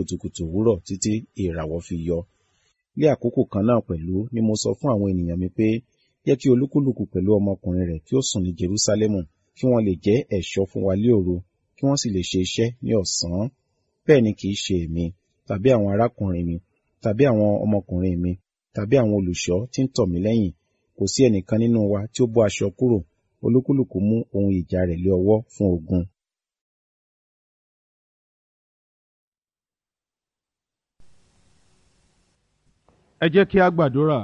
kùtùkùtù òwúrọ̀ títí ìràwọ̀ fi yọ. Ní àkókò kan náà pẹ̀lú ni mo sọ fún àwọn ènìyàn mi pé, jẹ́ kí olúkúlùkù pẹ̀lú ọmọkùnrin rẹ̀ kí ó sùn ní Jerúsálẹ́mù, kí wọ́n lè jẹ́ ẹ̀ṣọ́ fún wa ní òru, kí wọ́n sì lè ṣe iṣẹ́ ní ọ̀sán. Bẹ́ẹ̀ ni kì í ṣe èmi, tàbí àwọn arákùnrin mi, tàbí àwọn ọmọkùnrin mi, tàbí àwọn olùṣọ́ tí ń tọ̀ mí lẹ́yìn. Kò sí ẹnìkan nínú wa tí ó bọ́ aṣọ kúrò, olúkúlùkù mú ohun ìjà rẹ̀ lé ọwọ́ fún ogun. Ẹ jẹ́ kí a gbàdúrà.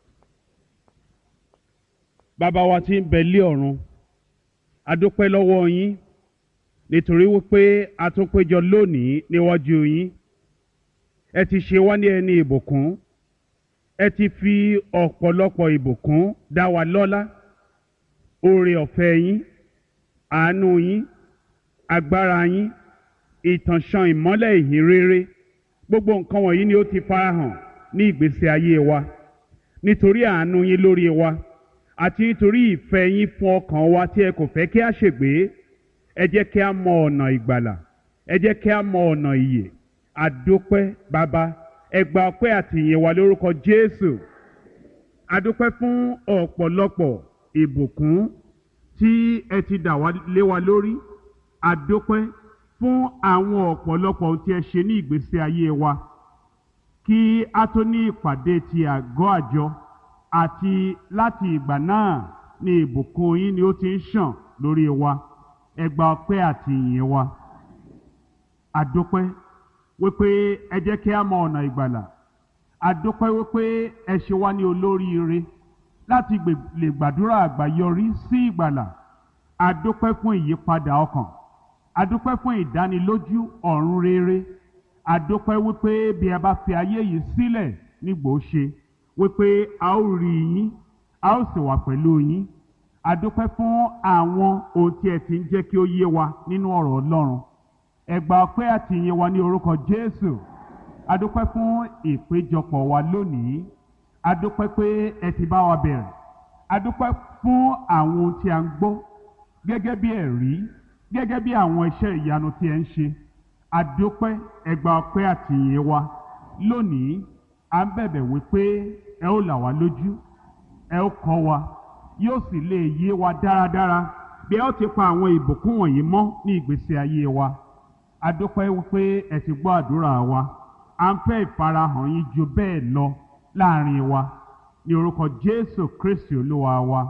Bàbá wa tí ń bẹ lé ọ̀run, a dúpẹ́ lọ́wọ́ yín nítorí wípé a tún péjọ lónìí níwájú yín. Ẹ ti ṣe wá ní ẹni ìbùkún. Ẹ ti fi ọ̀pọ̀lọpọ̀ ìbùkún dá wa lọ́lá. Oore ọ̀fẹ́ yín, àánú yín, agbára yín, ìtànṣán ìmọ́lẹ̀ ìhìn rere, gbogbo nǹkan wọ̀nyí ni ó ti farahàn ní ìgbésí ayé wa. Nítorí àánú yín lórí wa àti nítorí ìfẹ́ yín fún ọkàn wa tí ẹ kò fẹ́ kí a ṣègbé, ẹ jẹ́ kí a mọ ọ̀nà ìgbàlà, ẹ jẹ́ kí a mọ ọ̀nà ìyè. A dúpẹ́ Bàbá, ẹ gba ọpẹ́ àti ìyìn wa lórúkọ Jésù. A dúpẹ́ fún ọ̀pọ̀lọpọ̀ ìbùkún tí ẹ ti dà wá lé wa lórí. A dúpẹ́ fún àwọn ọ̀pọ̀lọpọ̀ ohun tí ẹ ṣe ní ìgbésí ayé wa. Kí a tó ní ìpàdé ti àgọ́ àjọ àti láti ìgbà náà ni ìbùkún yín ni ó ti ń ṣàn lórí wa. Ẹ gba ọpẹ́ àti ìyìn wa. A dúpẹ́ wípé ẹ jẹ́ kí a mọ ọ̀nà ìgbàlà. A dúpẹ́ wípé ẹ ṣe wá ní olóríire láti lè gbàdúrà àgbáyọrí sí ìgbàlà. A dúpẹ́ fún ìyípadà ọkàn. A dúpẹ́ fún ìdánilójú ọ̀run rere. A dúpẹ́ wípé bí ẹ bá fi ayé yìí sílẹ̀ nígbò ṣe, wípé a ó rí yín, a ó sì wà pẹ̀lú yín. A dúpẹ́ fún àwọn ohun tí ẹ ti ń jẹ́ kí ó yé wa nínú ọ̀rọ̀ Ọlọ́run. Ẹ gba ọpẹ́ àti ìyìn wa ní orúkọ Jésù. A dúpẹ́ fún ìpéjọpọ̀ wa lónìí. A dúpẹ́ pé ẹ ti bá wa bẹ̀rẹ̀. A dúpẹ́ fún àwọn ohun tí a ń gbọ́ gẹ́gẹ́ bí ẹ̀rí, gẹ́gẹ́ bí àwọn iṣẹ́ ìyanu tí ẹ ń ṣe. A dúpẹ́, ẹ gba ọpẹ́ àti ìyìn wa. Lónìí, a ń bẹ̀bẹ̀ wípé ẹ ó là wá lójú, ẹ ó kọ́ wa, yóò sì lè yé wa dáradára bí ẹ ó ti pa àwọn ìbùkún wọ̀nyí mọ́ ní ìgbésí ayé wa. A dúpẹ́ wípé ẹ ti gbọ́ àdúrà wa. À ń fẹ́ ìfarahàn yín ju bẹ́ẹ̀ lọ láàrin wa. Ní orúkọ Jésù Kristi Olúwa wa.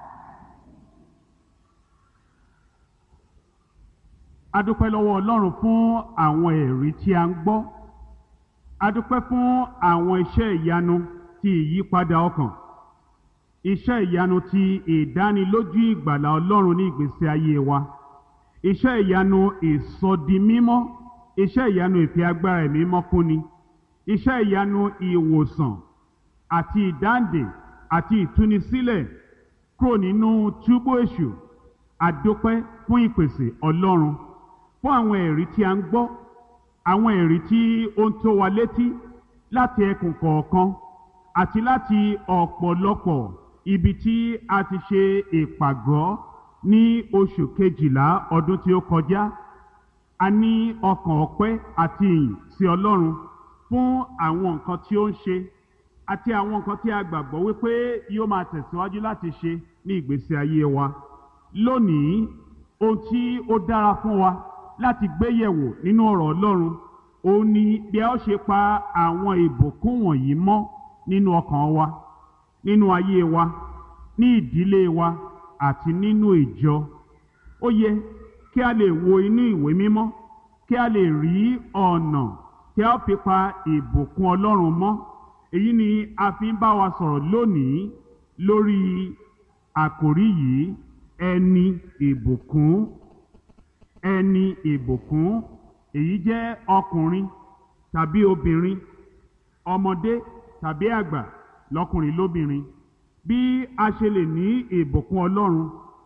A dúpẹ́ lọ́wọ́ Ọlọ́run fún àwọn ẹ̀rí tí a ń gbọ́. A dúpẹ́ fún àwọn iṣẹ́ ìyanu ti ìyípadà ọkàn. Iṣẹ́ ìyanu ti ìdánilójú ìgbàlà Ọlọ́run ní ìgbésí ayé wa. Iṣẹ́ ìyanu ìsọdimímọ́. Iṣẹ́ ìyanu ìfi agbára ẹ̀mí mímọ́ kúnni. Iṣẹ́ ìyanu ìwòsàn àti ìdáǹdè àti ìtúnisílẹ̀ kúrò nínú túbú èṣù. A dúpẹ́ fún ìpèsè Ọlọ́run, fún àwọn ẹ̀rí tí a ń gbọ́, àwọn ẹ̀rí tí ó ń tó wa létí láti ẹkùn kọ̀ọ̀kan àti láti ọ̀pọ̀lọpọ̀ ibi tí a ti ṣe ìpàgọ́ ní oṣù kejìlá ọdún tí ó kọjá. A ní ọkàn ọpẹ́ àti ìyìn sí Ọlọ́run fún àwọn nǹkan tí ó ń ṣe àti àwọn nǹkan tí a gbàgbọ́ wípé yóò máa tẹ̀síwájú láti ṣe ní ìgbésí ayé wa. Lónìí, ohun tí ó dára fún wa láti gbé yẹ̀wò nínú ọ̀rọ̀ Ọlọ́run, òun ni bí a ó ṣe pa àwọn ìbùkún wọ̀nyí mọ́ nínú ọkàn wa, nínú ayé wa, ní ìdílé wa àti nínú ìjọ. Ó yẹ kí a lè wo inú ìwé mímọ́, kí a lè rí ọ̀nà tí a ó fi pa ìbùkún Ọlọ́run mọ́. Èyí ni a fi ń bá wa sọ̀rọ̀ lónìí lórí àkòrí yìí, ẹni ìbùkún. Ẹni ìbùkún. Èyí jẹ́ ọkùnrin tàbí obìnrin, ọmọdé tàbí àgbà, lọ́kùnrin lóbìnrin. Bí a ṣe lè ní ìbùkún Ọlọ́run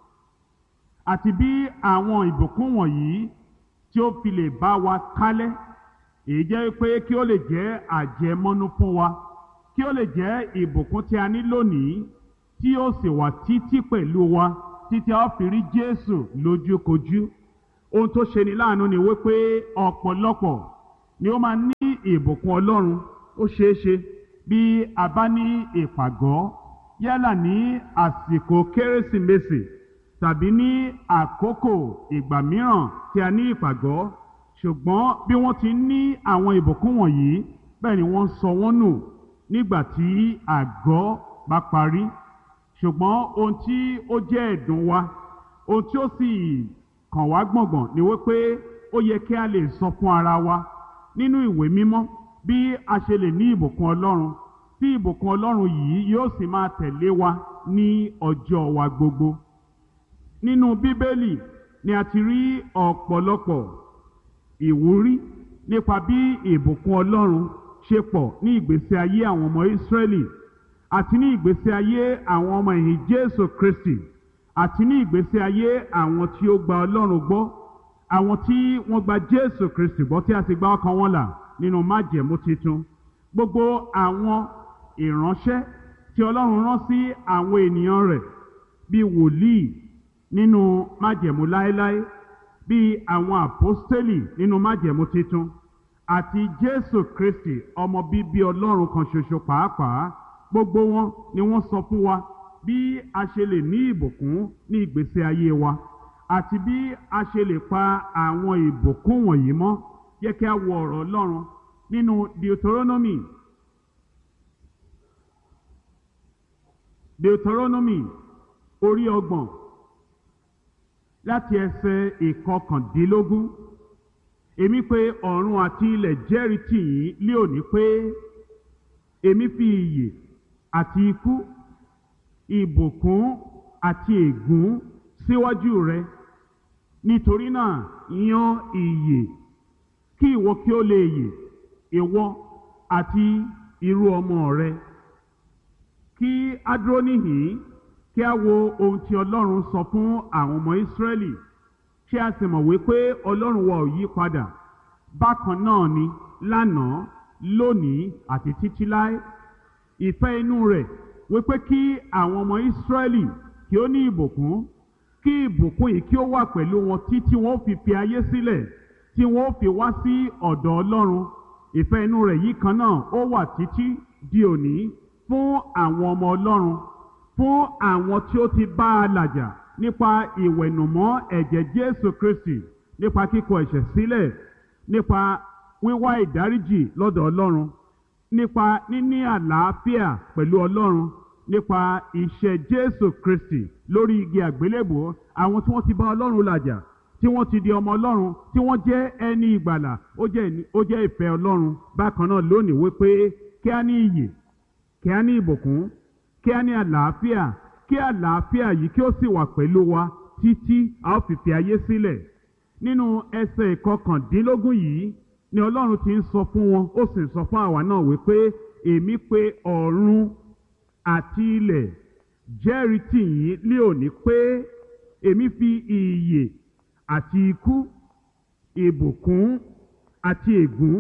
àti bí àwọn ìbùkún wọ̀nyí tí ó fi lè bá wa kálẹ̀. Èyí jẹ́ pé kí ó lè jẹ́ àjẹmọ́nú fún wa, kí ó lè jẹ́ ìbùkún tí a ní lónìí tí ó sì wà títí pẹ̀lú wa títí a ó fi rí Jésù lójúkojú. Ohun tó ṣe ni láàánú ni wípé ọ̀pọ̀lọpọ̀ ni ó máa ní ìbùkún Ọlọ́run ó ṣeé ṣe bí a bá ní ìpàgọ́ yálà ní àsìkò Kérésìmesì tàbí ní àkókò ìgbà mìíràn tí a ní ìpàgọ́, ṣùgbọ́n bí wọ́n ti ní àwọn ìbùkún wọ̀nyí bẹ́ẹ̀ ni wọ́n sọ wọ́n nù nígbà tí àgọ́ bá parí. Ṣùgbọ́n ohun tí ó jẹ́ ẹ̀dùn wa, ohun tí ó sì kàn wá gbọ̀ngbọ̀n ni wípé ó yẹ kí a lè sọ fún ara wa nínú ìwé mímọ́ bí a ṣe lè ní ìbùkún Ọlọ́run, tí ìbùkún Ọlọ́run yìí yóò sì máa tẹ̀lé wa ní ọjọ́ wa gbogbo. Nínú Bíbélì ni a ti rí ọ̀pọ̀lọpọ̀ ìwúrí nípa bí ìbùkún Ọlọ́run ṣe pọ̀ ní ìgbésí ayé àwọn ọmọ Ísírẹ́lì àti ní ìgbésí ayé àwọn ọmọ ẹ̀yìn Jésù Kristi àti ní ìgbésí ayé àwọn tí ó gba Ọlọ́run gbọ́, àwọn tí wọ́n gba Jésù Kristi gbọ́ tí a sì gba ọkàn wọn là nínú májẹ̀mú titun. Gbogbo àwọn ìránṣẹ́ tí Ọlọ́run rán sí àwọn ènìyàn rẹ̀ bí wòlíì nínú májẹ̀mú láéláé, bí àwọn àpọ́stélì nínú májẹ̀mú titun, àti Jésù Kristi ọmọ bíbí Ọlọ́run kan ṣoṣo pàápàá, gbogbo wọn ni wọ́n sọ fún wa bí a ṣe lè ní ìbùkún ní ìgbésí ayé wa àti bí a ṣe lè pa àwọn ìbùkún wọ̀nyí mọ́. Jẹ́ kí a wo ọ̀rọ̀ Ọlọ́run nínú Deuteronomy orí 30 láti ẹsẹ̀ 19. Èmi pé ọ̀run àti ilẹ̀ jẹ́rìí tì yín lé òní pé èmi fi ìyè àti ikú, ìbùkún àti ègún síwájú rẹ. Nítorí náà yan ìyè kí ìwọ kí ó lè yè, ìwọ àti irú ọmọ rẹ. Kí a dúró níhìn-ín kí a wo ohun tí Ọlọ́run sọ fún àwọn ọmọ Ísírẹ́lì, kí a sì mọ̀ wípé Ọlọ́run wa ò yí padà, bákan náà ni lánàá, lónìí àti títí láé. Ìfẹ́ inú rẹ̀ wípé kí àwọn ọmọ Ísírẹ́lì kí ó ní ìbùkún, kí ìbùkún yìí kí ó wà pẹ̀lú wọn títí wọn ó fi ayé sílẹ̀, tí wọn ó fi wá sí ọ̀dọ̀ Ọlọ́run. Ìfẹ́ inú rẹ̀ yìí kan náà ó wà títí di òní fún àwọn ọmọ Ọlọ́run, fún àwọn tí ó ti bá a làjà nípa ìwẹ̀nùmọ́ ẹ̀jẹ̀ Jésù Kristi, nípa kíkọ ẹ̀ṣẹ̀ sílẹ̀, nípa wíwá ìdáríjì lọ́dọ̀ Ọlọ́run, nípa níní àlàáfíà pẹ̀lú Ọlọ́run, nípa iṣẹ́ Jésù Kristi lórí igi àgbélébùú. Àwọn tí wọ́n ti bá Ọlọ́run làjà, tí wọ́n ti di ọmọ Ọlọ́run, tí wọ́n jẹ́ ẹni ìgbàlà, ó jẹ́ ìfẹ́ Ọlọ́run bákan náà lónìí wípé kí a ní ìyè, kí a ní ìbùkún, kí a ní àlàáfíà, kí àlàáfíà yìí kí ó sì wà pẹ̀lú wa títí a ó fi ayé sílẹ̀. Nínú ẹsẹ̀ 19 yìí ni Ọlọ́run ti ń sọ fún wọn, ó sì ń sọ fún àwa náà wípé èmi pé ọ̀run àti ilẹ̀ jẹ́rìí tì yín lé òní pé èmi fi ìyè àti ikú, ìbùkún àti ègún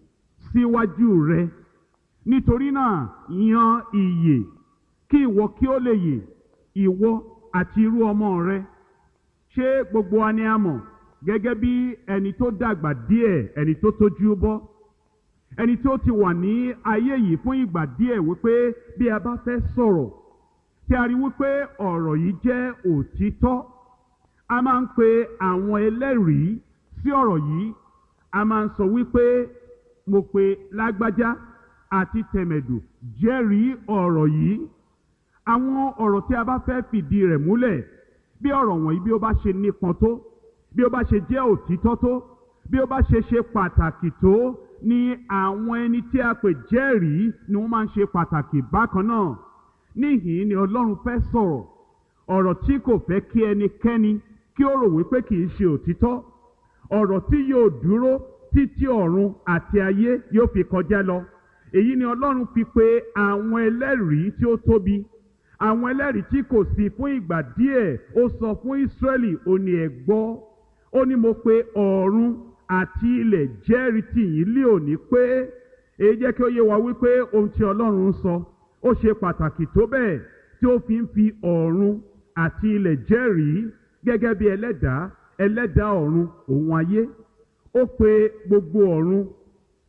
síwájú rẹ. Nítorí náà yan ìyè kí ìwọ kí ó lè yè, ìwọ àti irú ọmọ rẹ. Ṣé gbogbo wa ni a mọ̀ gẹ́gẹ́ bí ẹni tó dàgbà díẹ̀, ẹni tó tójú bọ́, ẹni tó ti wà ní ayé yìí fún ìgbà díẹ̀, wípé bí a bá fẹ́ sọ̀rọ̀ tí a rí wípé ọ̀rọ̀ yìí jẹ́ òtítọ́, a máa ń pe àwọn ẹlẹ́rìí sí ọ̀rọ̀ yìí. A máa ń sọ wípé mo pe lágbájá àti tẹ̀mẹ̀dù jẹ́rìí ọ̀rọ̀ yìí. Àwọn ọ̀rọ̀ tí a bá fẹ́ fìdí rẹ̀ múlẹ̀, bí ọ̀rọ̀ wọ̀nyí bí ó bá ṣe nípọn tó, bí ó bá ṣe jẹ́ òtítọ́ tó, bí ó bá ṣe pàtàkì tó, ni àwọn ẹni tí a pè jẹ́rìí ni wọ́n máa ń ṣe pàtàkì bákan náà. Níhìn ni Ọlọ́run fẹ́ sọ̀rọ̀ ọ̀rọ̀ tí kò fẹ́ kí ẹnikẹ́ni kí ó rò wípé kì í ṣe òtítọ́, ọ̀rọ̀ tí yóò dúró títí ọ̀run àti ayé yóò fi kọjá lọ. Èyí ni Ọlọ́run fi pe àwọn ẹlẹ́rìí tí ó tóbi, àwọn ẹlẹ́rìí tí kò sí fún ìgbà díẹ̀. Ó sọ fún Ísírẹ́lì, ó ní ẹ gbọ́, ó ní mo pe ọ̀run àti ilẹ̀ jẹ́rìí tì yín lé òní pé. Èyí jẹ́ kí ó yé wa wípé ohun tí Ọlọ́run ń sọ ó ṣe pàtàkì tó bẹ́ẹ̀ tí ó fi ń fi ọ̀run àti ilẹ̀ jẹ́rìí gẹ́gẹ́ bí ẹlẹ́dàá ọ̀run òun ayé. Ó pe gbogbo ọ̀run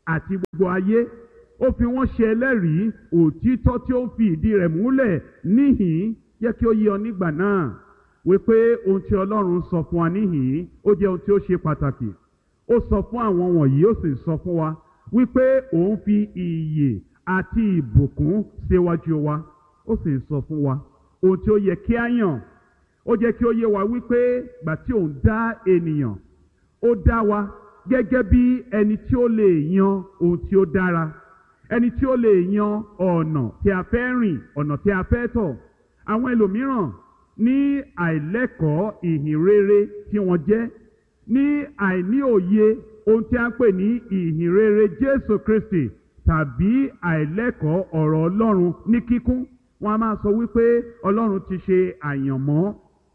àti gbogbo ayé. Ó fi wọ́n ṣe ẹlẹ́rìí òtítọ́ tí ó ń fi ìdí rẹ̀ múlẹ̀ níhìn-ín. Jẹ́ kí ó yé ọ nígbà náà wípé ohun tí Ọlọ́run sọ fún wa níhìn-ín ó jẹ́ ohun tí ó ṣe pàtàkì. Ó sọ fún àwọn wọ̀nyí, ó sì sọ fún wa wípé òun fi ìyè àti ìbùkún síwájú wa. Ó sì sọ fún wa ohun tí ó yẹ kí á yàn. Ó jẹ́ kí ó yé wa wípé ìgbà tí òun dá ènìyàn, ó dá wa gẹ́gẹ́ bí ẹni tí ó lè yan ohun tí ó dára, ẹni tí ó lè yan ọ̀nà tí a fẹ́ rìn, ọ̀nà tí a fẹ́ tọ̀. Àwọn ẹlòmíràn ní àìlẹ́kọ̀ọ́ ìhìn rere tí wọ́n jẹ́, ní àìní òye ohun tí a ń pè ní ìhìn rere Jésù Kristi, tàbí àìlẹ́kọ̀ọ́ ọ̀rọ̀ Ọlọ́run ní kíkún. Wọ́n á máa sọ wípé Ọlọ́run ti ṣe àyànmọ́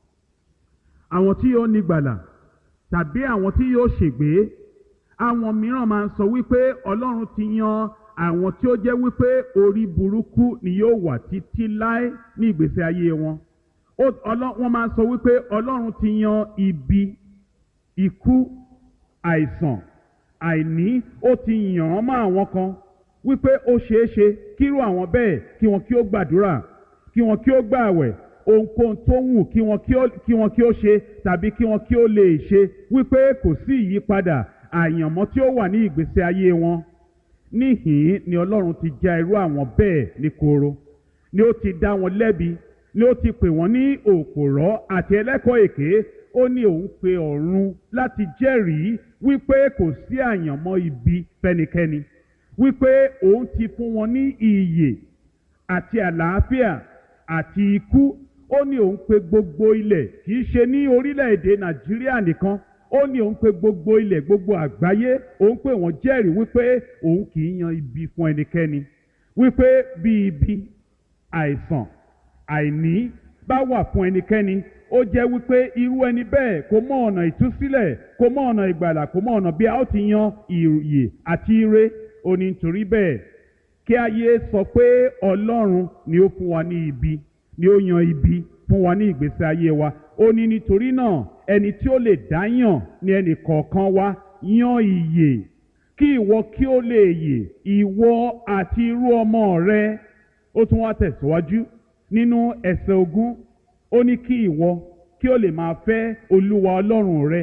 àwọn tí yóò nígbàlà tàbí àwọn tí yóò ṣègbé. Àwọn mìíràn máa ń sọ wípé Ọlọ́run ti yan àwọn tí ó jẹ́ wípé orí burúkú ni yóò wà títí láé ní ìgbésí ayé wọn. Wọ́n máa ń sọ wípé Ọlọ́run ti yan ibi, ikú, àìsàn, àìní, ó ti yàn án mọ́ àwọn kan wípé ó ṣeé ṣe kírú àwọn bẹ́ẹ̀ kí wọn kí ó gbàdúrà, kí wọn kí ó gbààwẹ̀, ohunkóhun tó wù kí wọn kí ó ṣe tàbí kí wọn kí ó lè ṣe, wípé kò sí ìyípadà àyànmọ́ tí ó wà ní ìgbésí ayé wọn. Níhìn-ín ni Ọlọ́run ti já irú àwọn bẹ́ẹ̀ ní koro, ni ó ti dá wọn lẹ́bi, ni ó ti pè wọ́n ní òpòrọ́ àti ẹlẹ́kọ̀ọ́ èké. Ó ní òun pe ọ̀run láti jẹ́rìí wípé kò sí àyànmọ́ ibi fẹ́nikẹ́ni, wípé òun ti fún wọn ní ìyè àti àlàáfíà àti ikú. Ó ní òun pe gbogbo ilẹ̀, kì í ṣe ní orílẹ̀-èdè Nàìjíríà nìkan. Ó ní òun pe gbogbo ilẹ̀, gbogbo àgbáyé, òun pè wọ́n jẹ́rìí wípé òun kì í yan ibi fún ẹnikẹ́ni, wípé bí ibi, àìsàn, àìní bá wà fún ẹnikẹ́ni, ó jẹ́ wípé irú ẹni bẹ́ẹ̀ kò mọ ọ̀nà ìtúsílẹ̀, kò mọ ọ̀nà ìgbàlà, kò mọ ọ̀nà bí a ó ti yan ìyè àti ire. Ó ní nítorí bẹ́ẹ̀ kí ayé sọ pé Ọlọ́run ni ó fún wa ní ibi, ni ó yan ibi fún wa ní ìgbésí ayé wa. Ó ní nítorí náà ẹni tí ó lè dá yàn ní ẹnì kọ̀ọ̀kan wa yan ìyè, kí ìwọ kí ó lè yè, ìwọ àti irú ọmọ rẹ. Ó tún wá tẹ̀síwájú nínú ẹsẹ̀ 20. Ó ní kí ìwọ kí ó lè máa fẹ́ Olúwa Ọlọ́run rẹ,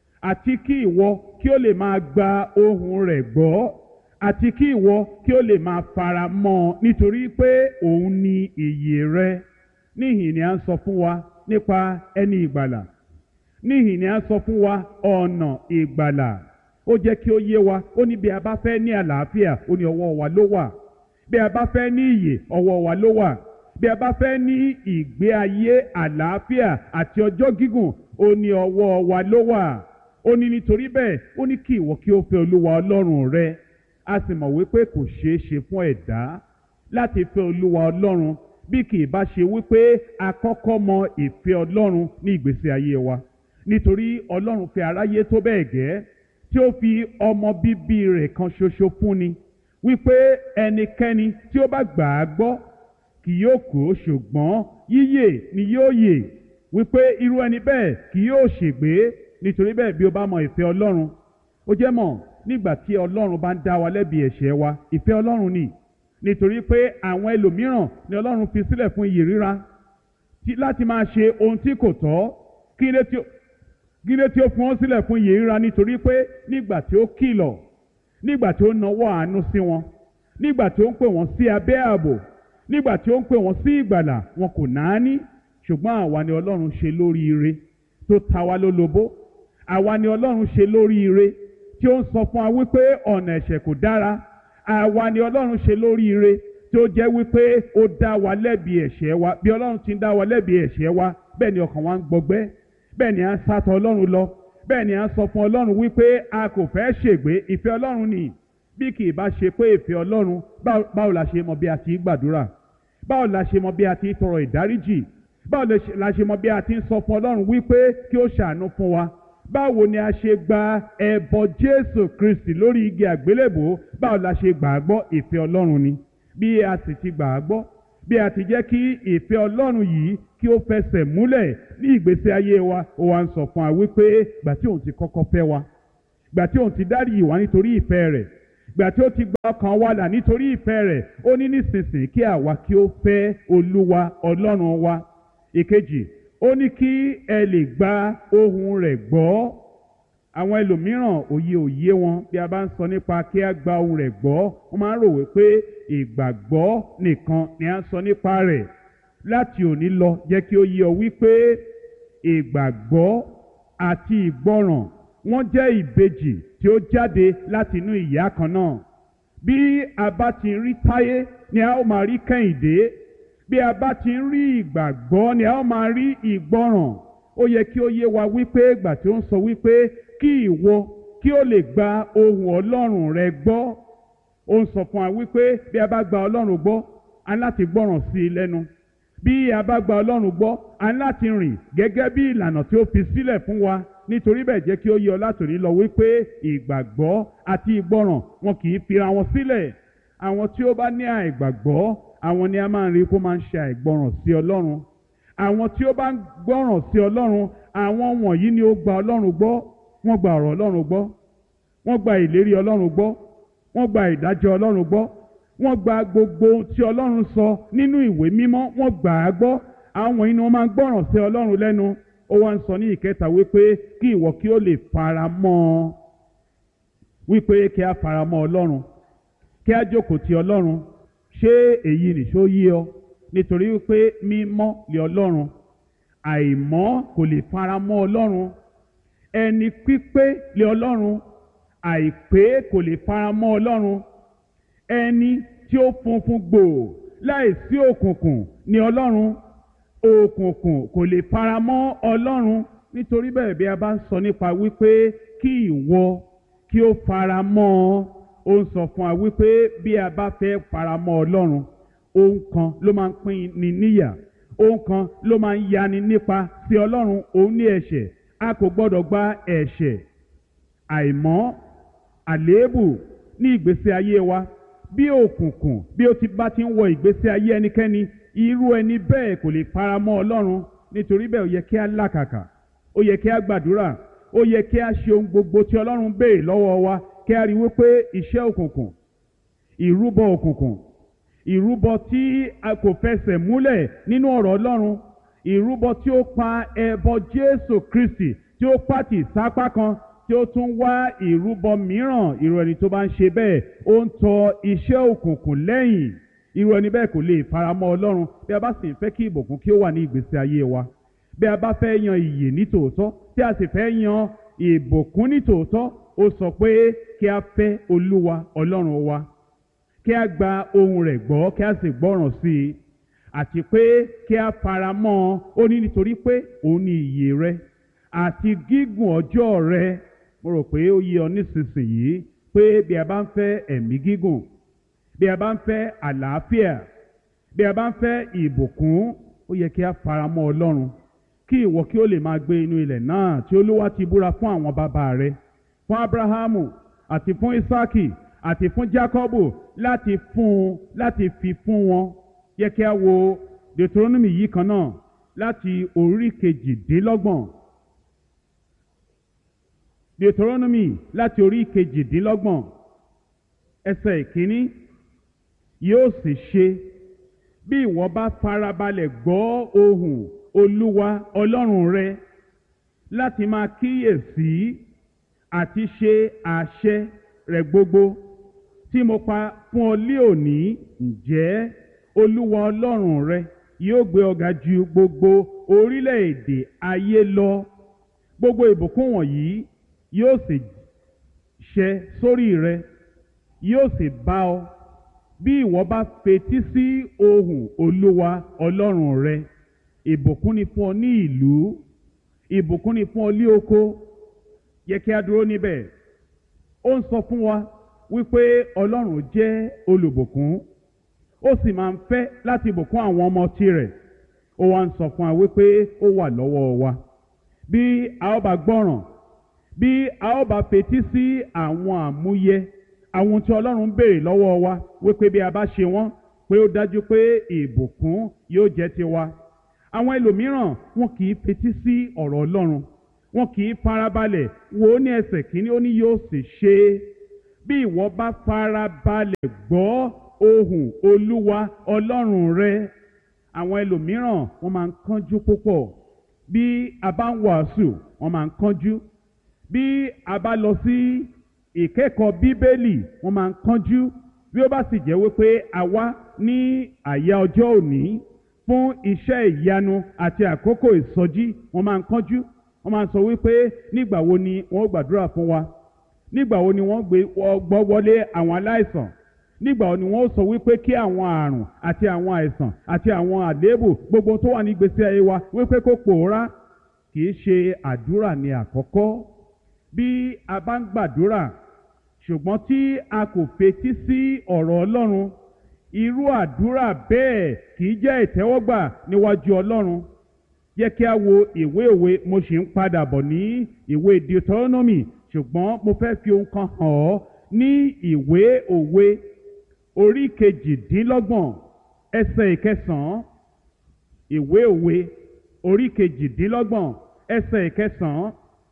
àti kí ìwọ kí ó lè máa gba ohùn rẹ̀ gbọ́, àti kí ìwọ kí ó lè máa fara mọ́ ọ, nítorí pé òun ni ìyè rẹ. Níhìn ni a ń sọ fún wa nípa ẹni ìgbàlà. Níhìn ni a ń sọ fún wa ọ̀nà ìgbàlà. Ó jẹ́ kí ó yé wa. Ó ní bí a bá fẹ́ ní àlàáfíà, ó ní ọwọ́ wa ló wà. Bí a bá fẹ́ ní ìyè, ọwọ́ wa ló wà. Bí a bá fẹ́ ní ìgbé ayé àlàáfíà àti ọjọ́ gígùn, ó ní ọwọ́ wa ló wà. Ó ní nítorí bẹ́ẹ̀, ó ní kí ìwọ kí ó fẹ́ Olúwa Ọlọ́run rẹ. A sì mọ̀ wípé kò ṣeé ṣe fún ẹ̀dá láti fẹ́ Olúwa Ọlọ́run bí kì í bá ṣe wípé a kọ́kọ́ mọ ìfẹ́ Ọlọ́run ní ìgbésí ayé wa. Nítorí Ọlọ́run fẹ́ aráyé tó bẹ́ẹ̀ gẹ́ tí ó fi ọmọ bíbí rẹ̀ kan ṣoṣo fúnni, wípé ẹnikẹ́ni tí ó bá gbà á gbọ́ kì yóò kú, ṣùgbọ́n yíyè ni yóò yè, wípé irú ẹni bẹ́ẹ̀ kì yóò ṣègbé. Nítorí bẹ́ẹ̀ bí o bá mọ ìfẹ́ Ọlọ́run, ó jẹ́ mọ̀ nígbà tí Ọlọ́run bá ń dá wa lẹ́bi ẹ̀ṣẹ̀ wa, ìfẹ́ Ọlọ́run ni. Nítorí pé àwọn ẹlòmíràn ni Ọlọ́run fi sílẹ̀ fún iyè ríra láti máa ṣe ohun tí kò tọ́. Kí ló tí ó fún wọn sílẹ̀ fún iyè ríra? Nítorí pé nígbà tí ó kìlọ̀, nígbà tí ó nawọ́ àánú sí wọn, nígbà tí ó ń pè wọ́n sí abẹ́ ààbò, nígbà tí ó ń pè wọ́n sí ìgbàlà, wọn kò náání. Ṣùgbọ́n àwa ni Ọlọ́run ṣe lóríire tó ta wá lólobó. Àwa ni Ọlọ́run ṣe lóríire tí ó ń sọ fún wa wípé ọ̀nà ẹ̀ṣẹ̀ kò dára. Àwa ni Ọlọ́run ṣe lóríire tí ó jẹ́ wípé ó dá wa lẹ́bi ẹ̀ṣẹ̀ wa. Bí Ọlọ́run ti ń dá wa lẹ́bi ẹ̀ṣẹ̀ wa, bẹ́ẹ̀ ni ọkàn wa ń gbọgbẹ́, bẹ́ẹ̀ ni à ń sátọ̀ Ọlọ́run lọ, bẹ́ẹ̀ ni à ń sọ fún Ọlọ́run wípé a kò fẹ́ ṣègbé. Ìfẹ́ Ọlọ́run ni. Bí kì í bá ṣe pé ìfẹ́ Ọlọ́run, báwo la ṣe mọ bí a ti gbàdúrà? Báwo la ṣe mọ bí a ti tọrọ ìdáríjì? Báwo la ṣe mọ bí a ti ń sọ fún Ọlọ́run wípé kí ó ṣàánú fún wa? Báwo ni a ṣe gba ẹbọ Jésù Kristi lórí igi àgbélébùú? Báwo la ṣe gbà á gbọ́? Ìfẹ́ Ọlọ́run ni. Bí a sì ti gbà á gbọ́, bí a ti jẹ́ kí ìfẹ́ Ọlọ́run yìí kí ó fẹsẹ̀ múlẹ̀ ní ìgbésí ayé wa, ó wá ń sọ fún wa wípé gbà tí òun ti kọ́kọ́ fẹ́ wa, gbà tí òun ti dáríjì wá nítorí ìfẹ́ rẹ̀, gbà tí ó ti gba ọkàn wa là nítorí ìfẹ́ rẹ̀, ó ní nísinsìnyí kí àwa kí ó fẹ́ Olúwa Ọlọ́run wa. Ìkejì, ó ní kí ẹ lè gba ohùn rẹ̀ gbọ́. Àwọn ẹlòmíràn òye wọn bí a bá ń sọ nípa kí a gba ohùn rẹ̀ gbọ́, wọ́n máa ń rò wípé ìgbàgbọ́ nìkan ni a ń sọ nípa rẹ̀. Láti òní lọ jẹ́ kí ó yé ọ wípé ìgbàgbọ́ àti ìgbọràn wọ́n jẹ́ ìbejì tí ó jáde láti inú ìyá kan náà. Bí a bá ti rí Táyé ni a ó máa rí Kẹ́hìndé. Bí a bá ti rí ìgbàgbọ́ ni a ó máa rí ìgbọràn. Ó yẹ kí ó yé wa wípé ìgbà tí ó ń sọ wípé kí ìwọ kí ó lè gba ohùn Ọlọ́run rẹ gbọ́, ó ń sọ fún wa wípé bí a bá gba Ọlọ́run gbọ́, a ní láti gbọ́ràn sí i lẹ́nu. Bí a bá gba Ọlọ́run gbọ́, a ní láti rìn gẹ́gẹ́ bí ìlànà tí ó fi sílẹ̀ fún wa. Nítorí bẹ́ẹ̀ jẹ́ kí ó yé ọ látòní lọ wípé ìgbàgbọ́ àti ìgbọràn wọn kì í fira wọn sílẹ̀. Àwọn tí ó bá ní àìgbàgbọ́, àwọn ni a máa ń rí kó máa ń ṣe àìgbọràn sí Ọlọ́run. Àwọn tí ó bá ń gbọ́ràn sí Ọlọ́run, àwọn wọ̀nyí ni ó gba Ọlọ́run gbọ́. Wọ́n gba ọ̀rọ̀ Ọlọ́run gbọ́, wọ́n gba ìlérí Ọlọ́run gbọ́, wọ́n gba ìdájọ́ Ọlọ́run gbọ́, wọ́n gba gbogbo ohun tí Ọlọ́run sọ nínú ìwé mímọ́, wọ́n gbà á gbọ́. Àwọn wọ̀nyí ni wọ́n máa ń gbọ́ràn sí Ọlọ́run lẹ́nu. Ó wá ń sọ ní ìkẹta wípé kí ìwọ kí ó lè fara mọ́ ọ, wípé kí a fara mọ́ Ọlọ́run, kí a jókòó ti Ọlọ́run. Ṣé èyí nìṣó yé ọ? Nítorí wípé mímọ́ lé Ọlọ́run, àìmọ́ kò lè fara mọ́ Ọlọ́run. Ẹni pípé lé Ọlọ́run, àìpé kò lè fara mọ́ Ọlọ́run. Ẹni tí ó funfun gbòò láìsí òkùnkùn ni Ọlọ́run. Òkùnkùn kò lè fara mọ́ Ọlọ́run. Nítorí bẹ́ẹ̀ bí a bá ń sọ nípa wípé kí ìwọ kí ó fara mọ́ ọ, ó ń sọ fún wa wípé bí a bá fẹ́ fara mọ́ Ọlọ́run, ohun kan ló máa ń pín ni níyà, ohun kan ló máa ń yani nípa sí Ọlọ́run, òun ní ẹ̀ṣẹ̀. A kò gbọ́dọ̀ gba ẹ̀ṣẹ̀, àìmọ́, àléébù ní ìgbésí ayé wa. Bí òkùnkùn bí ó ti bá ti ń wọ ìgbésí ayé ẹnikẹ́ni, irú ẹni bẹ́ẹ̀ kò lè fara mọ́ Ọlọ́run. Nítorí bẹ́ẹ̀ ó yẹ kí a làkàkà, ó yẹ kí a gbàdúrà, ó yẹ kí a ṣe ohun gbogbo tí Ọlọ́run béèrè lọ́wọ́ wa, kí a rí wípé iṣẹ́ òkùnkùn, ìrúbọ òkùnkùn, ìrúbọ tí a kò fẹsẹ̀ múlẹ̀ nínú ọ̀rọ̀ Ọlọ́run, ìrúbọ tí ó pa ẹbọ Jésù Kristi tí ó pàtì sápá kan, tí ó tún wá ìrúbọ mìíràn. Irú ẹni tó bá ń ṣe bẹ́ẹ̀, ó ń tọ iṣẹ́ òkùnkùn lẹ́yìn. Irú ẹni bẹ́ẹ̀ kò lè fara mọ́ Ọlọ́run. Bí a bá sì ń fẹ́ kí ìbùkún kí ó wà ní ìgbésí ayé wa, bí a bá fẹ́ yan ìyè ní tòótọ́, tí a sì fẹ́ yan ìbùkún ní tòótọ́, ó sọ pé kí a fẹ́ Olúwa Ọlọ́run wa, kí a gba ohùn rẹ̀ gbọ́, kí a sì gbọ́ràn sí i, àti pé kí a fara mọ́ ọ. Ó ní nítorí pé òun ni ìyè rẹ àti gígùn ọjọ́ rẹ. Mo rò pé ó yé ọ nísinsìnyí pé bí a bá ń fẹ́ ẹ̀mí gígùn, bí a bá ń fẹ́ àlàáfíà, bí a bá ń fẹ́ ìbùkún, ó yẹ kí a fara mọ́ Ọlọ́run, kí ìwọ kí ó lè máa gbé inú ilẹ̀ náà tí Olúwa ti búra fún àwọn bàbá rẹ, fún Ábúráhámù àti fún Ísákì àti fún Jákọ́bù, láti fi fún wọn. Yẹ kí a wo Deuteronomy yìí kan náà láti orí kejìdínlọ́gbọ̀n. Deuteronomy láti orí kejìdínlọ́gbọ̀n ẹsẹ̀ ìkíní. Yóò sì ṣe bí ìwọ bá farabalẹ̀ gbọ́ ohùn Olúwa Ọlọ́run rẹ láti máa kíyèsí àti ṣe àṣẹ rẹ̀ gbogbo tí mo pa fún ọ lé òní, ǹjẹ́ Olúwa Ọlọ́run rẹ yóò gbé ọ ga ju gbogbo orílẹ̀-èdè ayé lọ. Gbogbo ìbùkún wọ̀nyí yóò sì ṣẹ sórí rẹ, yóò sì bá ọ bí ìwọ bá fetí sí ohùn Olúwa Ọlọ́run rẹ. Ìbùkún ni fún ọ ní ìlú, ìbùkún ni fún ọ ní oko. Yẹ kí a dúró níbẹ̀. Ó ń sọ fún wa wípé Ọlọ́run jẹ́ olùbùkún, ó sì máa ń fẹ́ láti bùkún àwọn ọmọ tirẹ̀. Ó wá ń sọ fún wa wípé ó wà lọ́wọ́ wa. Bí a ó bá gbọ́ràn, bí a ó bá fetí sí àwọn àmúyẹ, àwọn tí Ọlọ́run béèrè lọ́wọ́ wa, wípé bí a bá ṣe wọ́n, pé ó dájú pé ìbùkún yóò jẹ́ tiwa. Àwọn ẹlòmíràn wọn kì í fetí sí ọ̀rọ̀ Ọlọ́run, wọn kì í farabalẹ̀ wò ó ní ẹsẹ̀ kìíní, ó ní yóò sì ṣe bí ìwọ bá fara balẹ̀ gbọ́ ohùn Olúwa Ọlọ́run rẹ. Àwọn ẹlòmíràn wọ́n máa ń kánjú púpọ̀. Bí a bá ń wàásù wọ́n máa ń kánjú. Bí a bá lọ sí ìkẹ́kọ̀ọ́ Bíbélì wọ́n máa ń kánjú. Bí ó bá sì jẹ́ wípé a wá ní àyà ọjọ́ òní fún iṣẹ́ ìyanu àti àkókò ìsọjí wọ́n máa ń kánjú. Wọ́n máa ń sọ wípé nígbà wo ni wọ́n gbàdúrà fún wa, nígbà wo ni wọ́n gbọ́ wọlé àwọn aláìsàn, nígbà wo ni wọ́n sọ wípé kí àwọn àrùn àti àwọn àìsàn àti àwọn àléébù gbogbo tó wà ní ìgbésí ayé wa wípé kó pòórá. Kì í ṣe àdúrà ní àkọ́kọ́. Bí a bá ń gbàdúrà ṣùgbọ́n tí a kò fetí sí ọ̀rọ̀ Ọlọ́run, irú àdúrà bẹ́ẹ̀ kì í jẹ́ ìtẹ́wọ́gbà níwájú Ọlọ́run. Jẹ́ kí a wo ìwé òwe. Mo sì ń padà bọ̀ ní ìwé Deuteronomy, ṣùgbọ́n mo fẹ́ fi ohun kan hàn ọ́ ní ìwé òwe orí 28 ẹsẹ̀ 9. Ìwé òwe orí 28 ẹsẹ̀ 9.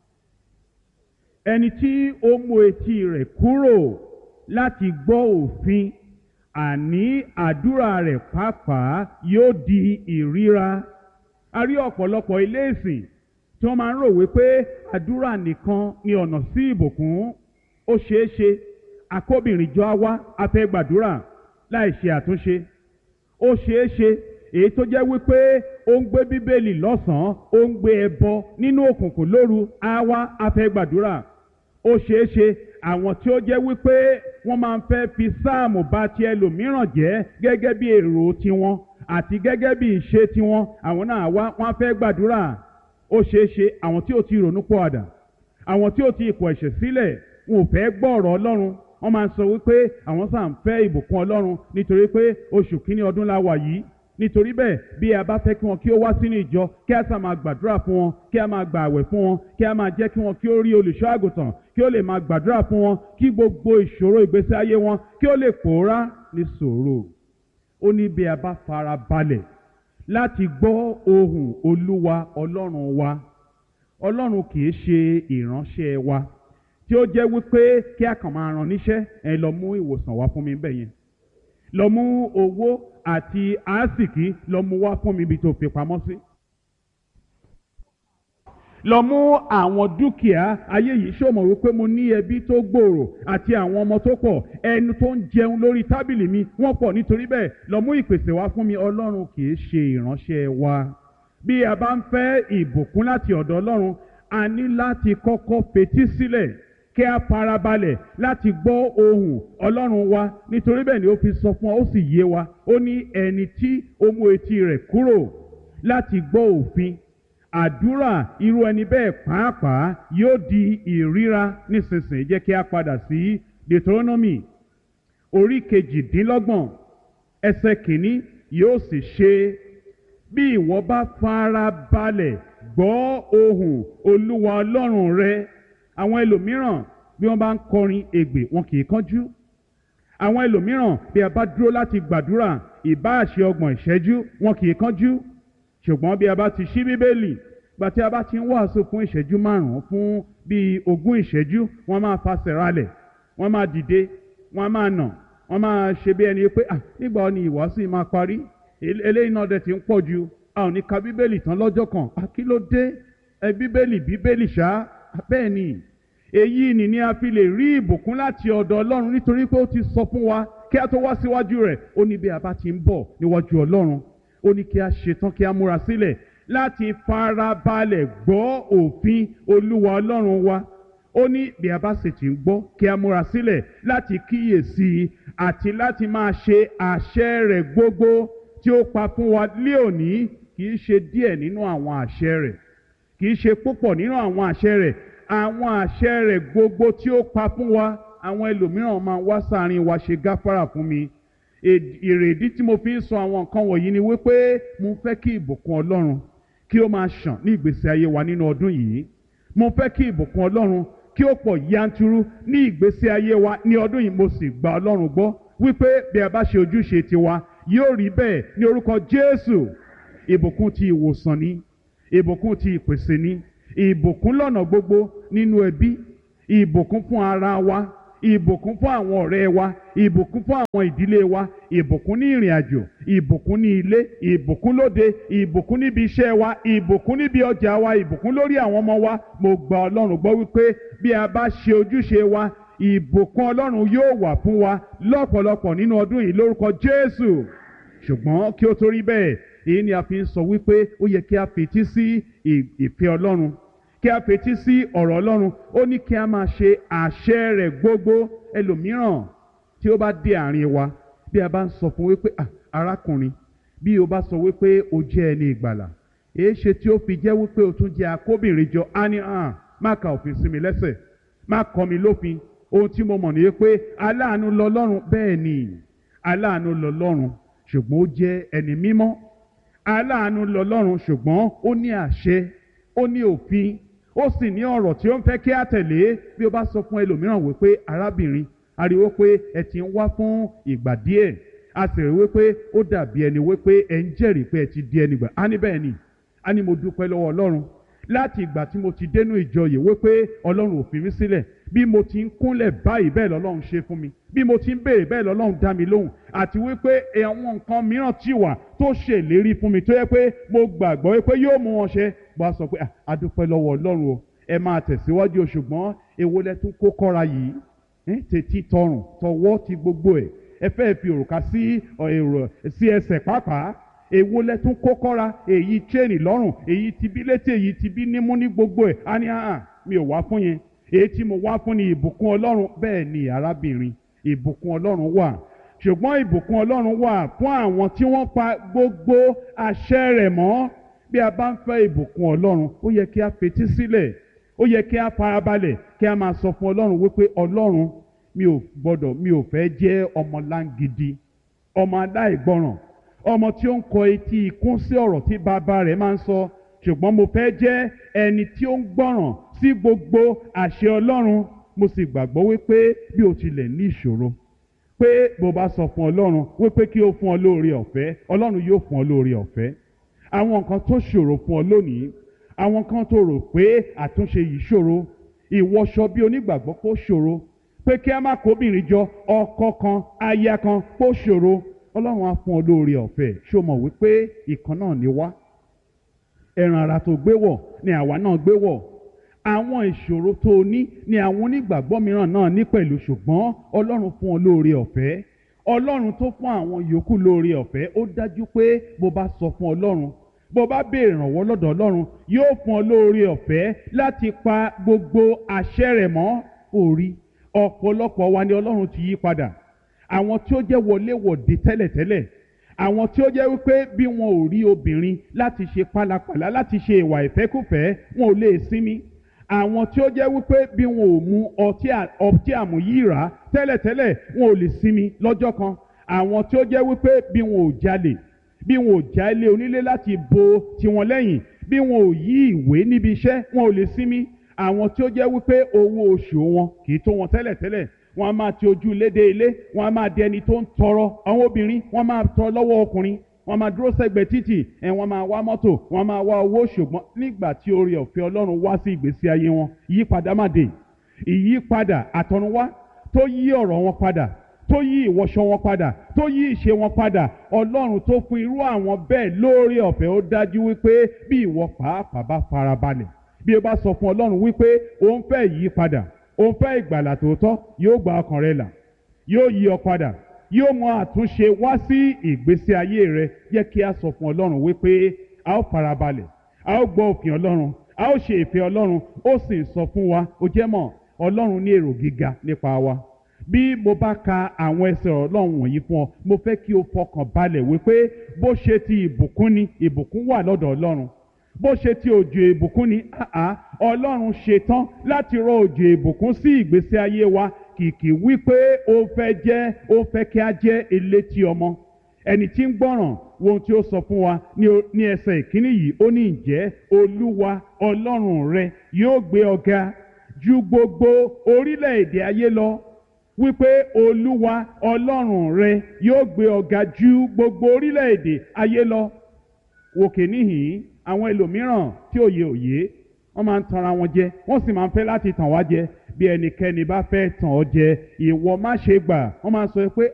Ẹni tí ó mú etí rẹ̀ kúrò láti gbọ́ òfin, àní àdúrà rẹ̀ pàápàá yóò di ìríra. A rí ọ̀pọ̀lọpọ̀ ilé ìsìn tí wọ́n máa ń rò wípé àdúrà nìkan ni ọ̀nà sí ìbùkún. Ó ṣeé ṣe akóbìnrin jọ á wá a fẹ́ gbàdúrà láì ṣe àtúnṣe. Ó ṣeé ṣe èyí tó jẹ́ wípé ó ń gbé Bíbélì lọ́sàn-án, ó ń gbé ẹbọ nínú òkùnkùn lóru, á wá a fẹ́ gbàdúrà. Ó ṣeé ṣe àwọn tí ó jẹ́ wípé wọ́n máa ń fẹ́ fi sáàmù bà ti ẹlòmíràn jẹ́ gẹ́gẹ́ bí èrò tiwọn àti gẹ́gẹ́ bí ìṣe tiwọn, àwọn náà wá wọ́n fẹ́ gbàdúrà. Ó ṣeé ṣe àwọn tí ó ti ronú pọ̀àdà, àwọn tí ó ti kọ̀ ẹ̀ṣẹ̀ sílẹ̀, wọn ò fẹ́ gbọ́ ọ̀rọ̀ Ọlọ́run. Wọ́n máa ń sọ wípé àwọn sáà ń fẹ́ ìbùkún Ọlọ́run nítorí pé oṣù kìíní ọdún la wà yìí. Nítorí bẹ́ẹ̀ bí a bá fẹ́ kí wọn kí ó wá sínú ìjọ, kí a sá máa gbàdúrà fún wọn, kí a máa gbà àwẹ̀ fún wọn, kí a máa jẹ́ kí wọn kí ó rí olùṣọ́ àgùntàn, kí ó lè máa gbàdúrà fún wọn, kí gbogbo ìṣòro ìgbésí ayé wọn kí ó lè pòórá ní sùúrù. Ó ní bí a bá fara balẹ̀ láti gbọ́ ohùn Olúwa Ọlọ́run wa. Ọlọ́run kì í ṣe ìránṣẹ́ wa tí ó jẹ́ wípé kí a kàn máa rán níṣẹ́, ẹ lọ mú ìwòsàn wá fún mi bẹ́ẹ̀ yẹn, lọ mú owó àti àásìkí lọ mú wá fún mi bí tó fi pamọ́ sí, lọ mú àwọn dúkìá ayé yìí. ṣó mọ̀ wípé mo ní ẹbí tó gbòòrò àti àwọn ọmọ tó pọ̀, ẹnu tó ń jẹun lórí tábìlì mi wọ́n pọ̀, nítorí bẹ́ẹ̀ lọ mú ìpèsè wá fún mi. Ọlọ́run kì í ṣe ìránṣẹ́ wa. Bí a bá ń fẹ́ ìbùkún láti ọ̀dọ̀ Ọlọ́run, a ní láti kọ́kọ́ fetí sílẹ̀ kí a farabalẹ̀ láti gbọ́ ohùn Ọlọ́run wa. Nítorí bẹ́ẹ̀ ni ó fi sọ fún wa, ó sì yé wa. Ó ní ẹni tí ó mú etí rẹ̀ kúrò láti gbọ́ òfin, àdúrà irú ẹni bẹ́ẹ̀ pàápàá yóò di ìríra. Nísinsìnyí jẹ́ kí a padà sí Deuteronomy orí 28 ẹsẹ̀ 1. Yóò sì ṣe bí ìwọ bá farabalẹ̀ gbọ́ ohùn Olúwa Ọlọ́run rẹ. Àwọn ẹlòmíràn bí wọ́n bá ń kọrin ègbè wọn kì í kánjú. Àwọn ẹlòmíràn bí a bá dúró láti gbàdúrà ìbá ṣe 30 ìṣẹ́jú wọn kì í kánjú. Ṣùgbọ́n bí a bá ti ṣí Bíbélì, gbà tí a bá ti ń wàásù fún ìṣẹ́jú 5 fún bíi 20 ìṣẹ́jú, wọ́n máa fasẹ̀ ralẹ̀, wọ́n máa dìde, wọ́n máa nà, wọ́n máa ṣe bí ẹni pé nígbà wo ni ìwàásù yìí máa parí? Eléyìí náà dẹ̀ ti ń pọ̀ jù, a ò ní ka Bíbélì tán lọ́jọ́ kan. Kí ló dé? Bíbélì ṣá. Bẹ́ẹ̀ ni, èyí ni a fi lè rí ìbùkún láti ọ̀dọ̀ Ọlọ́run, nítorí pé ó ti sọ fún wa kí a tó wá síwájú rẹ̀. Ó ní bí a bá ti ń bọ̀ níwájú Ọlọ́run, ó ní kí a ṣetán kí a múra sílẹ̀ láti farabalẹ̀ gbọ́ òfin Olúwa Ọlọ́run wa. Ó ní bí a bá sì ti ń gbọ́ kí a múra sílẹ̀ láti kíyèsí àti láti máa ṣe àṣẹ rẹ̀ gbogbo tí ó pa fún wa lé òní. Kì í ṣe díẹ̀ nínú àwọn àṣẹ rẹ̀, kì í ṣe púpọ̀ nínú àwọn àṣẹ rẹ̀, àwọn àṣẹ rẹ̀ gbogbo tí ó pa fún wa. Àwọn ẹlòmíràn máa wá sáàrin wa ṣe gáfárà fún mi. Ìrèdí tí mo fi ń sọ àwọn nǹkan wọ̀nyí ni wípé mo fẹ́ kí ìbùkún Ọlọ́run kí ó máa ṣàn ní ìgbésí ayé wa nínú ọdún yìí. Mo fẹ́ kí ìbùkún Ọlọ́run kí ó pọ̀ yanturu ní ìgbésí ayé wa ní ọdún yìí. Mo sì gba Ọlọ́run gbọ́ wípé bí a bá ṣe ojúṣe tiwa yóò rí bẹ́ẹ̀ ní orúkọ Jésù. Ìbùkún ti ìwòsàn ni, ìbùkún ti ìpèsè ni, ìbùkún lọ́nà gbogbo nínú ẹbí, ìbùkún fún ara wa, ìbùkún fún àwọn ọ̀rẹ́ wa, ìbùkún fún àwọn ìdílé wa, ìbùkún ní ìrìn àjò, ìbùkún ní ilé, ìbùkún lóde, ìbùkún níbi iṣẹ́ wa, ìbùkún níbi ọjà wa, ìbùkún lórí àwọn ọmọ wa. Mo gba Ọlọ́run gbọ́ wípé bí a bá ṣe ojúṣe wa, ìbùkún Ọlọ́run yóò wà fún wa lọ́pọ̀lọpọ̀ nínú ọdún yìí lórúkọ Jésù. Ṣùgbọ́n kí ó tó rí bẹ́ẹ̀, èyí ni a fi ń sọ wípé ó yẹ kí a fetí sí ìfẹ́ Ọlọ́run, kí a fetí sí ọ̀rọ̀ Ọlọ́run. Ó ní kí a máa ṣe àṣẹ rẹ̀ gbogbo. Ẹlòmíràn tí ó bá dé àárín wa, bí a bá ń sọ fún wípé arákùnrin, bí o bá sọ wípé o jẹ́ ẹni ìgbàlà, èé ṣe tí ó fi jẹ́ wípé o tún jẹ́ akóbìnrin jọ? Á ní má ka òfin sí mi lẹ́sẹ̀, má kọ́ mi lófin. Ohun tí mo mọ̀ ní pé aláàánú lọlọ́run. Bẹ́ẹ̀ ni aláàánú lọlọ́run, ṣùgbọ́n ó jẹ́ ẹni mímọ́. Aláàánú lọlọ́run, ṣùgbọ́n ó ní àṣẹ, ó ní òfin, ó sì ní ọ̀rọ̀ tí ó ń fẹ́ kí á tẹ̀lé. Bí o bá sọ fún ẹlòmíràn wípé arábìnrin, a rí wípé ẹ ti ń wá fún ìgbà díẹ̀, a sì rí wípé ó dàbí ẹni wípé ẹ ń jẹ́rìí pé ẹ ti di ẹni gbà. Á ní bẹ́ẹ̀ ni, á ní mo dúpẹ́ lọ́wọ́ Ọlọ́run láti ìgbà tí mo ti dénú ìjọ yìí wípé Ọlọ́run ò fi mí sílẹ̀. Bí mo ti ń kúnlẹ̀ báyìí, bẹ́ẹ̀ lọ́lọ́run ṣe fún mi. Bí mo ti ń béèrè, bẹ́ẹ̀ lọ́lọ́run dá mi lóhùn. Àti wípé àwọn nǹkan mìíràn tí wà tó ṣèlérí fún mi tó yẹ pé mo gbàgbọ́ wípé yóò mú wọn ṣẹ. Bá a sọ pé a dúpẹ́ lọ́wọ́ Ọlọ́run o, ẹ máa tẹ̀síwájú. Ṣùgbọ́n èwo lẹ tún kó kọ́ra yìí? Tètè tọrùn tọwọ́ ti gbogbo ẹ̀, ẹ fẹ́ fi òrùka sí ẹsẹ̀ pàápàá. Èwo lẹ tún kó kọ́ra? Èyí chain lọ́rùn, èyí ti bí létí, èyí ti bí nímú ní gbogbo ẹ̀. Á ní mi ò wá fún yẹn. Èyí tí mo wá fún ni ìbùkún Ọlọ́run. Bẹ́ẹ̀ ni arábìnrin, ìbùkún Ọlọ́run wà. Ṣùgbọ́n ìbùkún Ọlọ́run wà fún àwọn tí wọ́n pa gbogbo àṣẹ rẹ̀ mọ́. Bí a bá ń fẹ́ ìbùkún Ọlọ́run, ó yẹ kí a fetí sílẹ̀, ó yẹ kí a farabalẹ̀, kí a máa sọ fún Ọlọ́run wípé Ọlọ́run, mi ò fẹ́ jẹ́ ọmọ láńgidi, ọmọ aláìgbọràn, ọmọ tí ó ń kọ etí ikún sí ọ̀rọ̀ tí bàbá rẹ̀ máa ń sọ. Ṣùgbọ́n mo fẹ́ jẹ́ ẹni tí ó ń gbọ́ràn sí gbogbo àṣẹ Ọlọ́run. Mo sì gbàgbọ́ wípé bí o tilẹ̀ ní ìṣòro, pé bó bá sọ fún Ọlọ́run wípé kí ó fún ọ lóore ọ̀fẹ́, Ọlọ́run yóò fún ọ lóore ọ̀fẹ́. Àwọn nǹkan tó ṣòro fún ọ lónìí, àwọn kan tó rò pé àtúnṣe yìí ṣòro, ìwọṣọ bí onígbàgbọ́ kó ṣòro, pé kí a má kóbìnrin jọ, ọkọ kan, aya kan kó ṣòro, Ọlọ́run á fún ọ lóore ọ̀fẹ́. Ṣó mọ̀ wípé ìkan náà ni wá? Ẹran ara tó gbé wọ̀ ni àwa náà gbé wọ̀. Àwọn ìṣòro tó o ní ni àwọn onígbàgbọ́ mìíràn náà ní pẹ̀lú. Ṣùgbọ́n Ọlọ́run fún ọ lóore ọ̀fẹ́. Ọlọ́run tó fún àwọn yòókù lóore ọ̀fẹ́, ó dájú pé bó bá sọ fún Ọlọ́run, bó bá béèrè ìrànwọ́ lọ́dọ̀ Ọlọ́run, yóò fún ọ lóore ọ̀fẹ́ láti pa gbogbo àṣẹ rẹ̀ mọ́. Orí ọ̀pọ̀lọpọ̀ wa ni Ọlọ́run ti yí padà. Àwọn tí ó jẹ́ wọléwọ̀de tẹ́lẹ̀tẹ́lẹ̀, àwọn tí ó jẹ́ wípé bí wọn ò rí obìnrin láti ṣe pálapàla, láti ṣe ìwà ìfẹ́kùfẹ́, wọn ò lè sinmi. Àwọn tí ó jẹ́ wípé bí wọn ò mu ọtí àmúyíra tẹ́lẹ̀tẹ́lẹ̀, wọn ò lè sinmi lọ́jọ́ kan. Àwọn tí ó jẹ́ wípé bí wọn ò jalè, bí wọn ò já ilé onílé láti bo tiwọn lẹ́yìn, bí wọn ò yí ìwé níbi iṣẹ́, wọn ò lè sinmi. Àwọn tí ó jẹ́ wípé owó oṣù wọn kì í tó wọn tẹ́lẹ̀tẹ́lẹ̀, wọ́n á máa ti ojú ilé dé ilé, wọ́n á máa di ẹni tó ń tọrọ. Àwọn obìnrin wọ́n máa tọrọ lọ́wọ́ ọkùnrin, wọ́n máa dúró sẹ́gbẹ̀ẹ́ títì, wọ́n máa wá mọ́tò, wọ́n máa wá owó. Ṣùgbọ́n nígbà tí oore ọ̀fẹ́ Ọlọ́run wá sí ìgbésí ayé wọn, ìyípadà má dé. Ìyípadà àtọ̀runwá tó yí ọ̀rọ̀ wọn padà, tó yí ìwọṣọ wọn padà, tó yí ìṣe wọn padà. Ọlọ́run tó fún irú àwọn bẹ́ẹ̀ lóore ọ̀fẹ́, ó dájú wípé bí ìwọ pàápàá bá farabalẹ̀, bí o bá sọ fún Ọlọ́run wípé òun fẹ́ ìyípadà, òun fẹ́ ìgbàlà tòótọ́, yóò gba ọkàn rẹ là, yóò yí ọ padà, yóò mú àtúnṣe wá sí ìgbésí ayé rẹ. Jẹ́ kí a sọ fún Ọlọ́run wípé a ó farabalẹ̀, a ó gbọ́ òfin Ọlọ́run, a ó ṣe ìfẹ́ Ọlọ́run. Ó sì sọ fún wa, ó jẹ́ mọ̀, Ọlọ́run ní èrò gíga nípa wa. Bí mo bá ka àwọn ẹsẹ̀ Ọlọ́run wọ̀nyí fún ọ, mo fẹ́ kí o fọkàn balẹ̀ wípé bó ṣe ti ìbùkún ni, ìbùkún wà lọ́dọ̀ Ọlọ́run. Bó ṣe ti òjò ìbùkún ni, Ọlọ́run ṣetán láti rọ òjò ìbùkún sí ìgbésí ayé wa. Kìkì wípé ó fẹ́ kí a jẹ́ elétí ọmọ, ẹni tí ń gbọ́ràn. Wo ohun tí ó sọ fún wa ní ẹsẹ̀ ìkíní yìí. Ó ní, ǹjẹ́ Olúwa Ọlọ́run rẹ yóò gbé ọ ga ju gbogbo orílẹ̀-èdè ayé lọ. Wípé Olúwa Ọlọ́run rẹ yóò gbé ọ ga ju gbogbo orílẹ̀-èdè ayé lọ. Wòkè níhìn, àwọn ẹlòmíràn tí òye wọ́n máa ń tanra wọn jẹ, wọ́n sì máa ń fẹ́ láti tàn wá jẹ. bí ẹnikẹ́ni bá fẹ́ tàn ọ́ jẹ ìwọ má ṣe gbà. Wọ́n máa sọ pé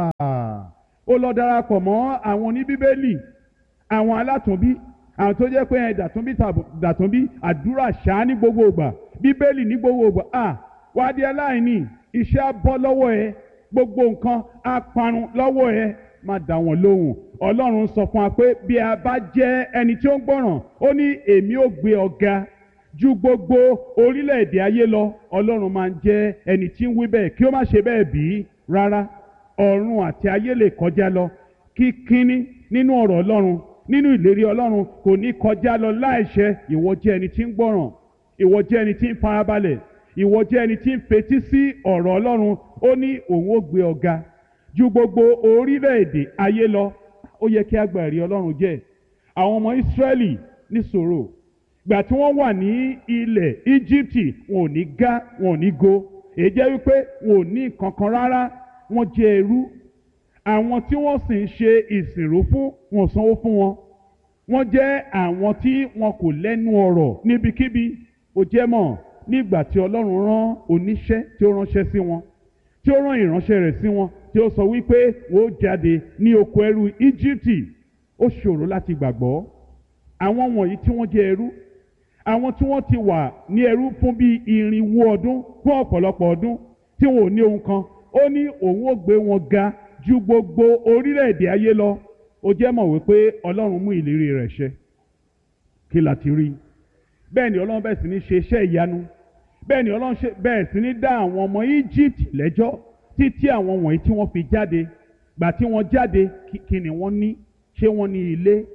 ó lọ darapọ̀ mọ́ àwọn oníbíbélì, àwọn alátùnbí, àwọn tó jẹ́ pé dàtúnbí àdúrà ṣáá ní gbogbo ìgbà, bíbélì ní gbogbo ìgbà. Wá di aláìní, iṣẹ́ á bọ́ lọ́wọ́ ẹ, gbogbo nǹkan á parun lọ́wọ́ ẹ. Má dá wọn lóhùn. Ọlọ́run sọ fún wa pé bí a bá jẹ́ ẹni tí ó ń gbọ́ràn, ó ní èmi ó gbé ọ ga ju gbogbo orílẹ̀-èdè ayé lọ. Ọlọ́run máa ń jẹ́ ẹni tí ń wí bẹ́ẹ̀ kí ó má ṣe bẹ́ẹ̀ bí rárá. Ọ̀run àti ayé lè kọjá lọ, kíkíní nínú ọ̀rọ̀ Ọlọ́run, nínú ìlérí Ọlọ́run kò ní kọjá lọ láìṣẹ. Ìwọ jẹ́ ẹni tí ń gbọ́ràn, ìwọ jẹ́ ẹni tí ń farabalẹ̀, ìwọ jẹ́ ẹni tí ń fetí sí ọ̀rọ̀ Ọlọ́run. Ó ní òun ó gbé ọ ga ju gbogbo orílẹ̀-èdè ayé lọ. Ó yẹ kí a gba ẹ̀rí Ọlọ́run jẹ́. Àwọn ọmọ Ísírẹ́lì ní sùúrù. Gbà tí wọ́n wà ní ilẹ̀ Íjíbítì, wọn ò ní gá, wọn ò ní go. Èyí jẹ́ wípé wọn ò ní kankan rárá. Wọ́n jẹ́ ẹrú. Àwọn tí wọ́n sì ń ṣe ìsìnrú fún, wọn ò sanwó fún wọn. Wọ́n jẹ́ àwọn tí wọn kò lẹ́nu ọ̀rọ̀ níbikíbi. Ó jẹ́ mọ̀ nígbà tí Ọlọ́run rán oníṣẹ́ tí ó ránṣẹ́ sí wọn, tí ó rán ìránṣẹ́ rẹ̀ sí wọn, tí ó sọ wípé wọ́n ó jáde ní oko ẹrú Íjíbítì, ó ṣòro láti gbàgbọ́. Àwọn wọ̀nyí tí wọ́n jẹ́ ẹrú, àwọn tí wọ́n ti wà ní ẹrú fún bí 400 ọdún, fún ọ̀pọ̀lọpọ̀ ọdún, tí wọn ò ní ohun kan, ó ní òun ó gbé wọn ga ju gbogbo orílẹ̀-èdè ayé lọ. Ó jẹ́ mọ̀ wípé Ọlọ́run mú ìlérí rẹ̀ ṣẹ. Kí la ti rí? Bẹ́ẹ̀ ni Ọlọ́run bẹ̀rẹ̀ sí ní ṣe iṣẹ́ ìyanu. Bẹ́ẹ̀ ni Ọlọ́run bẹ̀rẹ̀ sí ní dá àwọn ọmọ Íjíbítì lẹ́jọ́ títí àwọn wọ̀nyí tí wọ́n fi jáde. Gbà tí wọ́n jáde, kí ni wọ́n ní? Ṣé wọ́n ní ilé?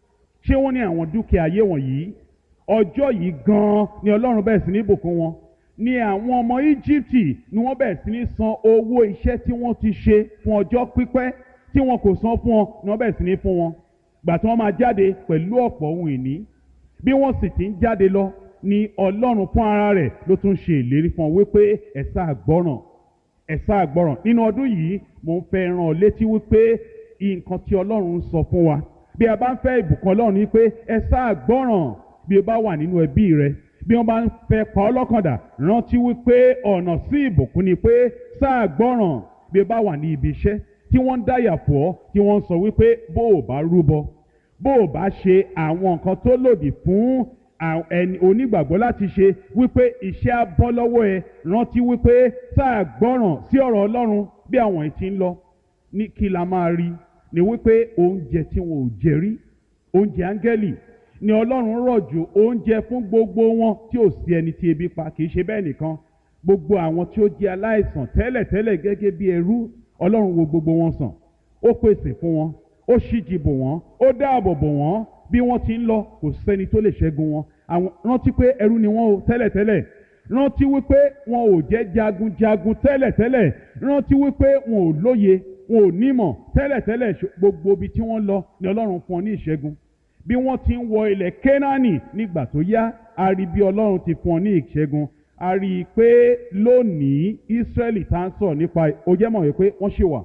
Ṣé wọ́n ní àwọn dúkìá ayé wọ̀nyí? Ọjọ́ yìí gan-an ni Ọlọ́run bẹ̀rẹ̀ sí ní bùkún wọn. Ni àwọn ọmọ Íjíbítì ni wọ́n bẹ̀rẹ̀ sí ní san owó iṣẹ́ tí wọ́n ti ṣe fún ọjọ́ pípẹ́ tí wọn kò san fún wọn ni wọ́n bẹ̀rẹ̀ sí ní fún wọn. Gbà tí wọ́n máa jáde pẹ̀lú ọ̀pọ̀ ohun ìní. Bí wọ́n sì ti ń jáde lọ ni Ọlọ́run fún ara rẹ̀ ló tún ṣe ìlérí fún wọn wípé ẹ sáà gbọ́ràn, ẹ sáà gbọ́ràn. Nínú ọdún yìí mo ń fẹ́ rán ọ létí wípé nǹkan tí Ọlọ́run sọ fún wa bí a bá ń fẹ́ ìbùkún Ọlọ́run ni pé ẹ sáà gbọ́ràn. Bí o bá wà nínú ẹbí rẹ, bí wọ́n bá ń fẹ́ pa ọ́ lọ́kàndà, rántí wípé ọ̀nà sí ìbùkún ni pé sáà gbọ́ràn. Bí o bá wà ní ibi iṣẹ́ tí wọ́n ń dáyà fún ọ, tí wọ́n ń sọ wípé bó o bá rúbọ, bó o bá ṣe àwọn nǹkan tó lòdì fún ẹni onígbàgbọ́ láti ṣe, wípé iṣẹ́ á bọ́ lọ́wọ́ ẹ, rántí wípé sáà gbọ́ràn sí ọ̀rọ̀ Ọlọ́run. Bí àwọn èyí ti ń lọ ní kí la máa rí ni wípé oúnjẹ tí wọn ò jẹ rí, oúnjẹ áńgẹ́lì ni Ọlọ́run rọ̀jò oúnjẹ fún gbogbo wọn tí ò sí ẹni tí ebi pa. Kì í ṣe bẹ́ẹ̀ nìkan, gbogbo àwọn tí ó jẹ́ aláìsàn tẹ́lẹ̀tẹ́lẹ̀ gẹ́gẹ́ bí ẹrú, Ọlọ́run wo gbogbo wọn sàn, ó pèsè fún wọn, ó ṣíji bò wọ́n, ó dáàbò bò wọ́n. Bí wọ́n ti ń lọ kò sẹ́ni tó lè ṣẹ́gun wọn. Rántí pé ẹrú ni wọ́n o tẹ́lẹ̀tẹ́lẹ̀. Rántí wípé wọn ò jẹ́ jagunjagun tẹ́lẹ̀tẹ́lẹ̀. Rántí wípé wọn ò lóye, wọn ò nímọ̀ tẹ́lẹ̀tẹ́lẹ̀. Gbogbo ibi tí wọ́n lọ ni Ọlọ́run fún ọ ní ìṣẹ́gun. Bí wọ́n ti ń wọ ilẹ̀ Kénáánì nígbà tó yá, a rí bí Ọlọ́run ti fún ọ ní ìṣẹ́gun. A rí i pé lónìí Ísírẹ́lì tá ń sọ̀rọ̀ nípa, ó jẹ́ mọ̀ wípé wọ́n ṣì wà.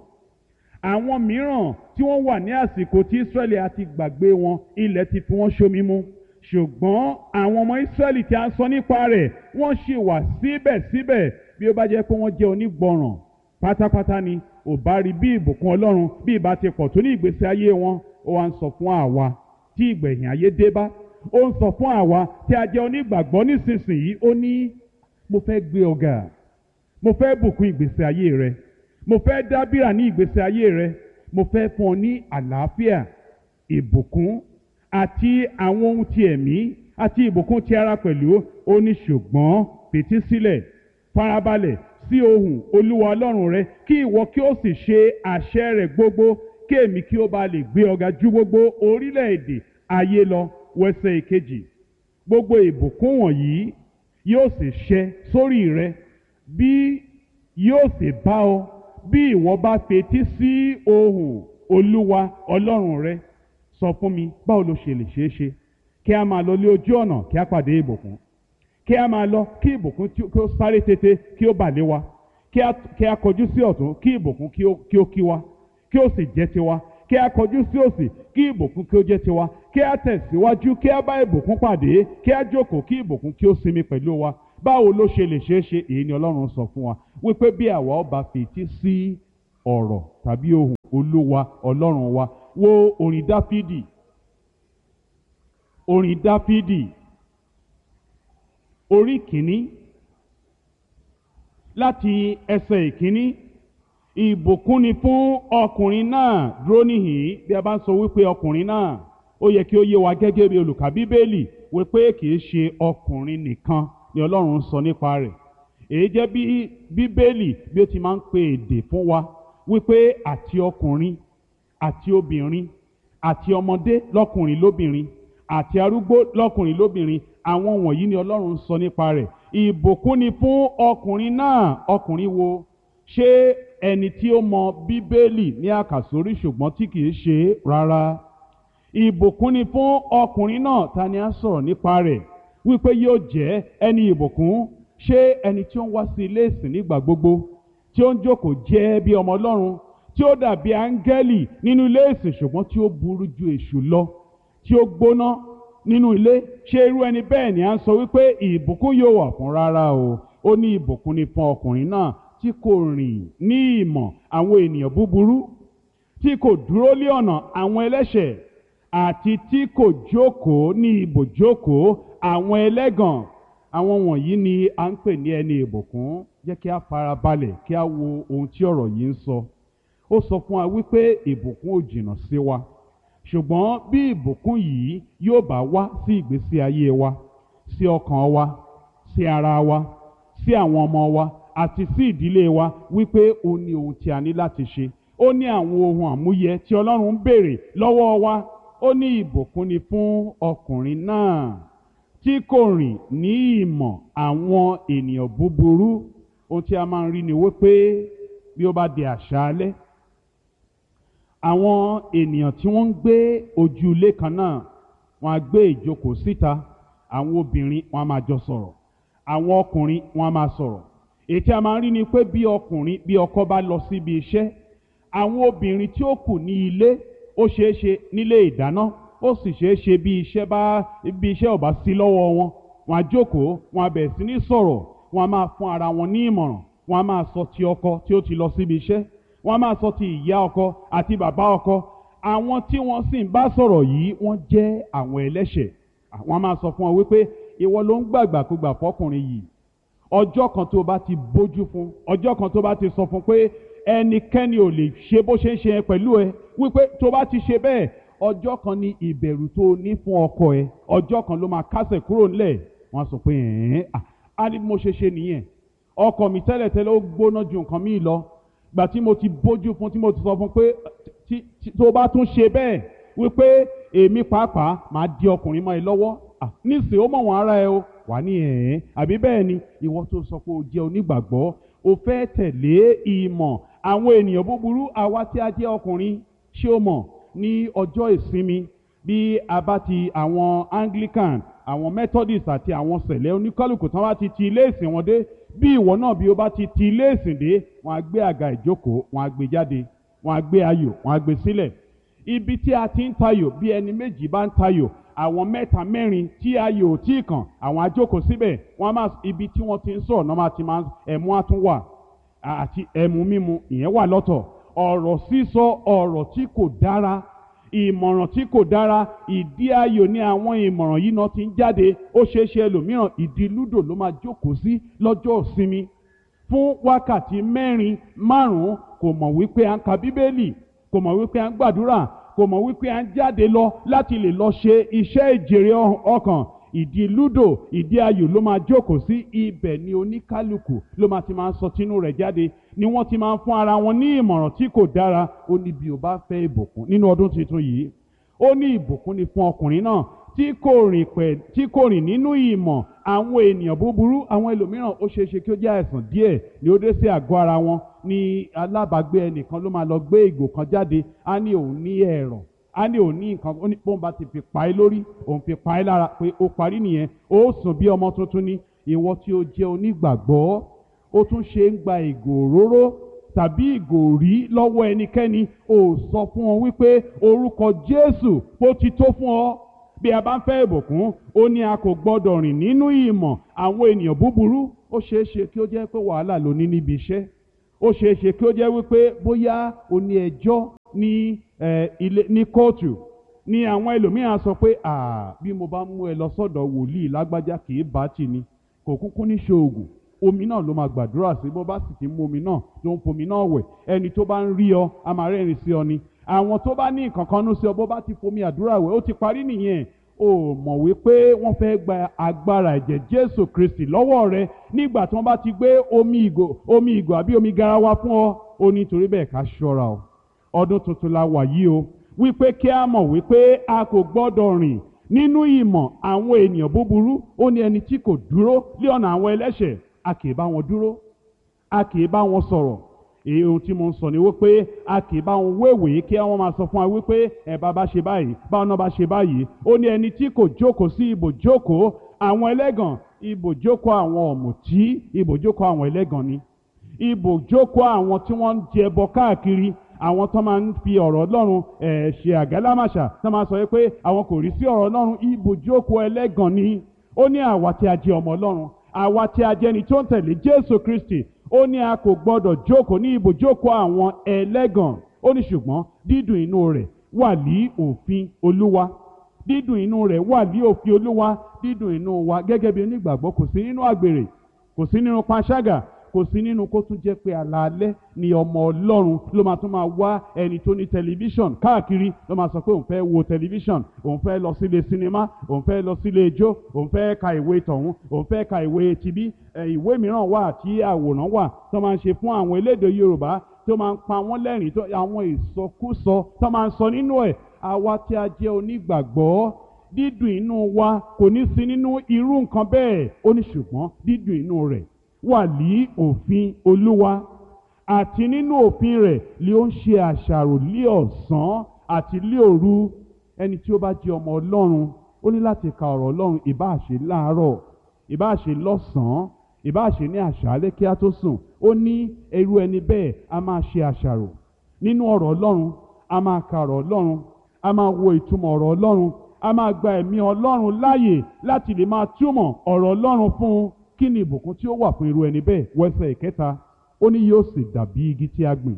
Àwọn mìíràn tí wọ́n wà ní àsìkò tí Ísírẹ́lì á ti gbàgbé wọn, ilẹ̀ ti fi wọ́n ṣomi mu. Ṣùgbọ́n àwọn ọmọ Ísírẹ́lì tí a ń sọ nípa rẹ̀, wọ́n ṣì wà síbẹ̀síbẹ̀. Bí ó bá jẹ́ pé wọ́n jẹ́ onígbọràn pátápátá ni, ò bá rí bí ìbùkún Ọlọ́run bí ìbá ti pọ̀ tó ní ìgbésí ayé wọn. Ó wá ń sọ fún àwa tí ìgbẹ̀yìn ayé dé bá, ó ń sọ fún àwa tí a jẹ́ onígbàgbọ́ nísinsìnyí. Ó ní mo fẹ́ gbé ọ ga, mo fẹ́ bùkún ìgbésí ayé rẹ, mo fẹ́ dábìrà ní ìgbésí ayé rẹ, mo fẹ́ fún ọ ní àlàáfíà, ìbùkún àti àwọn ohun ti ẹ̀mí àti ìbùkún ti ara pẹ̀lú. Ó ní ṣùgbọ́n fetí sílẹ̀, farabalẹ̀ sí ohùn Olúwa Ọlọ́run rẹ, kí ìwọ kí ó sì ṣe àṣẹ rẹ̀ gbogbo, kí èmi kí ó bá lè gbé ọ ga ju gbogbo orílẹ̀-èdè ayé lọ. Wẹsẹ̀ ìkejì, gbogbo ìbùkún wọ̀nyí yóò sì ṣẹ sórí rẹ, bí yóò sì bá ọ bí ìwọ bá fetí sí ohùn Olúwa Ọlọ́run rẹ. Sọ fún mi, báwo ló ṣe lè ṣeé ṣe kí a máa lọ lé ojú ọ̀nà kí a pàdé ìbùkún, kí a máa lọ kí ìbùkún kí ó sáré tètè kí ó bà lé wa, kí a kọjú sí ọ̀tún kí ìbùkún kí ó kí wa, kí ó sì jẹ́ tiwa, kí a kọjú sí òsì kí ìbùkún kí ó jẹ́ tiwa, kí a tẹ̀síwájú kí a bá ìbùkún pàdé, kí a jókòó kí ìbùkún kí ó sinmi pẹ̀lú wa. báwo ló ṣe lè ṣeé ṣe? Èyí ni Ọlọ́run sọ fún wa wípé bí àwa ó bá fetí sí ọ̀rọ̀ tàbí ohùn Olúwa Ọlọ́run wa. Wo orin Dáfídì orí kìíní láti ẹsẹ̀ ìkíní. Ìbùkún ni fún ọkùnrin náà. Dúró níhìn-ín. Bí a bá ń sọ wípé ọkùnrin náà, ó yẹ kí ó yé wa gẹ́gẹ́ bí olùkà Bíbélì wípé kì í ṣe ọkùnrin nìkan ni Ọlọ́run ń sọ nípa rẹ̀. Èyí jẹ́ bí Bíbélì bí ó ti máa ń pe èdè fún wa wípé àti ọkùnrin àti obìnrin àti ọmọdé lọ́kùnrin lóbìnrin àti arúgbó lọ́kùnrin lóbìnrin, àwọn wọ̀nyí ni Ọlọ́run ń sọ nípa rẹ̀. Ìbùkún ni fún ọkùnrin náà. Ọkùnrin wo? Ṣé ẹni tí ó mọ Bíbélì ní àkàsórí ṣùgbọ́n tí kìí ṣe rárá? Ìbùkún ni fún ọkùnrin náà. Ta ni a sọ̀rọ̀ nípa rẹ̀ wípé yóò jẹ́ ẹni ìbùkún? Ṣé ẹni tí ó ń wá sí ilé ìsìn nígbà gbogbo, tí ó ń jókòó jẹ́ bí ọmọ Ọlọ́run, tí ó dàbí áńgẹ́lì nínú ilé ìsìn ṣùgbọ́n tí ó burú ju èṣù lọ, tí ó gbóná nínú ilé? Ṣé irú ẹni bẹ́ẹ̀ ni a ń sọ wípé ìbùkún yóò wà fún? Rárá o. Ó ní ìbùkún ni fún ọkùnrin náà tí kò rìn ní ìmọ̀ àwọn ènìyàn búburú, tí kò dúró lé ọ̀nà àwọn ẹlẹ́ṣẹ̀, àti tí kò jókòó ní ibùjókòó àwọn ẹlẹ́gàn. Àwọn wọ̀nyí ni a ń pè ní ẹni ìbùkún. Jẹ́ kí a fara balẹ̀ kí a wo ohun tí ọ̀rọ̀ yìí ń sọ. Ó sọ fún wa wípé ìbùkún ò jìnnà sí wa, ṣùgbọ́n bí ìbùkún yìí yóò bá wá sí ìgbésí ayé wa, sí ọkàn wa, sí ara wa, sí àwọn ọmọ wa àti sí ìdílé wa, wípé ó ní ohun tí a ní láti ṣe. Ó ní àwọn ohun àmúyẹ tí Ọlọ́run ń béèrè lọ́wọ́ wa. Ó ní ìbùkún ni fún ọkùnrin náà tí kò rìn ní ìmọ̀ àwọn ènìyàn búburú. Ohun tí a máa ń rí ni wípé bí ó bá di àṣálẹ́, àwọn ènìyàn tí wọ́n ń gbé ojú ilé kan náà, wọ́n á gbé ìjókòó síta. Àwọn obìnrin wọ́n á máa jọ sọ̀rọ̀, àwọn ọkùnrin wọ́n á máa sọ̀rọ̀. Èyí tí a máa ń rí ni pé bí ọkọ bá lọ síbi iṣẹ́, àwọn obìnrin tí ó kù ní ilé, ó ṣeé ṣe nílé ìdáná, ó sì ṣeé ṣe bí iṣẹ́ ò bá sí lọ́wọ́ wọn, wọ́n á jókòó, wọ́n á bẹ̀rẹ̀ sí ní sọ̀rọ̀, wọ́n á máa fún ara wọn ní ìmọ̀ràn. Wọ́n á máa sọ ti ọkọ tí ó ti lọ síbi iṣẹ́, wọ́n á máa sọ ti ìyá ọkọ àti bàbá ọkọ. Àwọn tí wọ́n sì ń bá sọ̀rọ̀ yìí wọ́n jẹ́ àwọn ẹlẹ́ṣẹ̀. Wọ́n á máa sọ fún wọn wípé ìwọ ló ń gbàgbàkúgbà fọkùnrin yìí. Ọjọ́ kan tó bá ti bójú fún, ọjọ́ kan tó bá ti sọ fún pé ẹnikẹ́ni ò lè ṣe bó ṣe ń ṣe pẹ̀lú ẹ, wípé tó bá ti ṣe bẹ́ẹ̀, ọjọ́ kan ni ìbẹ̀rù tó ní fún ọkọ ẹ, ọjọ́ kan ló máa kásẹ̀ kúrò nílẹ̀. Wọ́n á sọ pé á ní mo ṣe ṣe nìyẹn. Ọkọ mi tẹ́lẹ̀tẹ́lẹ̀ ó gbóná ju nǹkan míì lọ. Gbà tí mo ti bójú fún, tí mo ti sọ fún pé tó bá tún ṣe bẹ́ẹ̀, wípé èmi pàápàá máa di ọkùnrin mọ́ ẹ lọ́wọ́. Nísìnyí ó mọ̀ wọ́n ara ẹ o. Wà ní àbí bẹ́ẹ̀ ni? Ìwọ tó sọ pé o jẹ́ onígbàgbọ́, o fẹ́ tẹ̀lé ìmọ̀ àwọn ènìyàn búburú. Àwa tí a jẹ́ ọkùnrin, ṣé o mọ̀ ní ọjọ́ ìsinmi, bí a bá ti àwọn Anglican, àwọn Methodist àti àwọn sẹ̀lẹ̀ oníkálùkù tán bá ti ilé ìsìn wọn dé, bí ìwọ náà bí o bá ti ilé ìsìn dé, wọ́n á gbé àga ìjókòó, wọ́n á gbé jáde, wọ́n á gbé ayò, wọ́n á gbé sílẹ̀. Ibi tí a ti ń tayò, bí ẹni méjì bá ń tayò, àwọn mẹ́ta mẹ́rin tí ayò ò tí kàn, àwọn á jókòó síbẹ̀. Wọ́n á máa, ibi tí wọ́n ti ń sọ̀rọ̀ náà máa ti máa, ẹmu á tún wà àti ẹmu mímu, ìyẹn wà lọ́tọ̀. Ọ̀rọ̀ sísọ, ọ̀rọ̀ tí kò dára, ìmọ̀ràn tí kò dára, ìdí ayò ní àwọn ìmọ̀ràn yìí náà ti ń jáde. Ó ṣeé ṣe ẹlòmíràn ìdí lúdò ló máa jókòó sí lọ́jọ́ ìsinmi fún wákàtí 4-5. Kò mọ̀ wípé à ń ka Bíbélì, kò mọ̀ wípé à ń gbàdúrà, kò mọ̀ wípé à ń jáde lọ láti lè lọ ṣe iṣẹ́ ìjèrè ọkàn. Ìdí lúdò, ìdí ayò ló máa jókòó sí. Ibẹ̀ ni oníkálukú ló máa ti máa ń sọ tinú rẹ̀ jáde, ni wọ́n ti máa ń fún ara wọn ní ìmọ̀ràn tí kò dára. Ó ní bí o bá fẹ́ ìbùkún nínú ọdún tuntun yìí, ó ní ìbùkún ni fún ọkùnrin náà tí kò rìn nínú ìmọ̀ àwọn ènìyàn búburú. Àwọn ẹlòmíràn ó ṣeé ṣe kí ó jẹ́ àìsàn díẹ̀ ni ó dé sí àgọ́ ara wọn. Ní alábàágbé ẹnìkan ló máa lọ gbé ìgò kan jáde, á ní òun ní ẹ̀rọ̀, á ní òun ní nǹkan, ó ní bóun bá ti fi pa ẹ́ lórí, òun fi pa ẹ́ lára, pé ó parí nìyẹn, ó sùn bí ọmọ tuntun ni. Ìwọ tí ó jẹ́ onígbàgbọ́, ó tún ṣe ń gba ìgò òróró tàbí ìgò rí lọ́wọ́ ẹnikẹ́ni, ó sọ fún wọn wípé orúkọ Jésù ó ti tó fún ọ. bí a bá ń fẹ́ ìbùkún ó ní a kò gbọ́dọ̀ rìn nínú ìmọ̀ àwọn ènìyàn búburú. Ó ṣeé ṣe kí ó jẹ́ pé wàhálà ló ní níbi iṣẹ́, ó ṣeé ṣe kí ó jẹ́ wípé bóyá o ní ẹjọ́ ní kóòtù, ní àwọn ẹlòmíràn sọ pé bí mo bá mú ẹ lọ sọ́dọ̀ wòlíì lágbájá kì í bá tì ní, kò kúkú ní ṣoògùn, omi náà ló máa gbàdúrà sí, bó bá sì ti mú omi náà ló ń fomi náà wẹ̀, ẹni tó bá ń rí ọ a máa rẹ́rìn sí ọ ni. Àwọn tó bá ní nǹkan kan nú sí ọ, bó bá ti fomi àdúrà wẹ̀ ó ti parí nìyẹn. O mọ̀ wípé wọ́n fẹ́ gba agbára ẹ̀jẹ̀ Jésù Kristi lọ́wọ́ rẹ nígbà tí wọ́n bá ti gbé omi ìgò àbí omi garawa fún ọ. Ó ní torí bẹ́ẹ̀ ká ṣọ́ra o, ọdún tuntun la wà yìí o, wípé kí a mọ̀ wípé a kò gbọ́dọ̀ rìn nínú ìmọ̀ àwọn ènìyàn búburú. Ó ní ẹni tí kò dúró lé ọ̀nà àwọn ẹlẹ́ṣẹ̀, a kì í bá wọn dúró, a kì í bá wọn sọ̀rọ̀. Ohun tí mo ń sọ ni wípé a kì í bá wọn wéwèé kí wọ́n máa sọ fún wa wípé bá ṣe báyìí, báwọn náà bá ṣe báyìí. Ó ní ẹni tí kò jókòó sí ibùjókòó àwọn ẹlẹ́gàn. Ibùjókòó àwọn ọ̀mùtí, ibùjókòó àwọn ẹlẹ́gàn ni. Ibùjókòó àwọn tí wọ́n ń jẹbọ káàkiri, àwọn tó máa ń fi ọ̀rọ̀ Ọlọ́run ṣe àgálámàṣà, tó máa sọ wípé àwọn kò rí sí ọ̀rọ̀ Ọlọ́run. Ibùjókòó ẹlẹ́gàn ni. Ó ní àwa tí a jẹ́ ọmọ Ọlọ́run, àwa tí a jẹ́ ni tó ń tẹ̀lé Jésù Kristi, ó ní a kò gbọdọ̀ jókòó ní ibùjókòó àwọn ẹlẹ́gàn. Ó ní ṣùgbọ́n dídùn inú rẹ̀ wà ní òfin Olúwa. Dídùn inú rẹ̀ wà ní òfin Olúwa. Dídùn inú wa gẹ́gẹ́ bí onígbàgbọ́ kò sí nínú àgbèrè, kò sí nínú panṣágà, kò sí nínú kó tún jẹ́ pé alaalẹ́ ni ọmọ Ọlọ́run ló máa tún máa wá ẹni tó ní tẹlifíṣọ̀n káàkiri, ló máa sọ pé òun fẹ́ wo tẹlifíṣọ̀n, òun fẹ́ lọ sílé sinimá, òun fẹ́ lọ sílé ijó, òun fẹ́ ka ìwé tọ̀hún, òun fẹ́ ka ìwé tibí. Ìwé mìíràn wà tí àwòrán wà tó máa ń ṣe fún àwọn elédè Yorùbá tó máa ń pa wọ́n lẹ́rìn, tó àwọn ìsọkúsọ tó máa ń sọ nínú ẹ̀. Àwa tí a jẹ́ onígbàgbọ́, dídùn inú wa kò ní sí nínú irú nǹkan bẹ́ẹ̀. Ó ní ṣùgbọ́n dídùn inú rẹ̀ wà ní òfin Olúwa, àti nínú òfin rẹ̀ ni ó ń ṣe àṣàrò lí ọ̀sán àti lí òru. Ẹni tí ó bá jẹ́ ọmọ Ọlọ́run ó ní láti ka ọ̀rọ̀ Ọlọ́run, ìbáà ṣe láàárọ̀, ìbáà ṣe lọ́sàn-án, ìbáà ṣe ní àṣálẹ́ kí a tó sùn. Ó ní irú ẹni bẹ́ẹ̀ a máa ṣe àṣàrò nínú ọ̀rọ̀ Ọlọ́run, a máa ka ọ̀rọ̀ Ọlọ́run, a máa wo ìtumọ̀ ọ̀rọ̀ Ọlọ́run, a máa gba ẹ̀mí Ọlọ́run láàyè láti lè máa túmọ̀ ọ̀rọ̀ Ọlọ́run fún un. Kí ni ìbùkún tí ó wà fún irú ẹni bẹ́ẹ̀? Wẹ́sẹ̀ ìkẹta, ó ní yóò sì dàbí igi tí a gbìn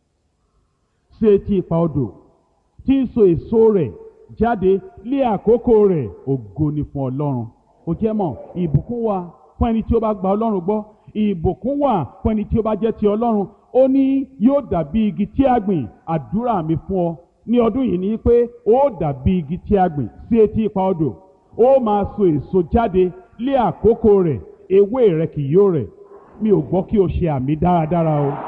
sí etí ipa odò, tí ń so èso rẹ̀ jáde lé àkókò rẹ̀. Ògo ni fún Ọlọ́run. Ó jẹ́ mọ̀, ìbùkún wà fún ẹni tí ó bá gba Ọlọ́run gbọ́, ìbùkún wà fún ẹni tí ó bá jẹ́ ti Ọlọ́run. Ó ní yóò dàbí igi tí a gbìn. Àdúrà mi fún ọ ní ọdún yìí ni pé ó dàbí igi tí a gbìn sí etí ipa odò, ó máa so èso jáde lé àkókò rẹ̀, ewé rẹ̀ kì yóò rẹ̀. Mi ò gbọ́ kí o ṣe àmì dáradára o.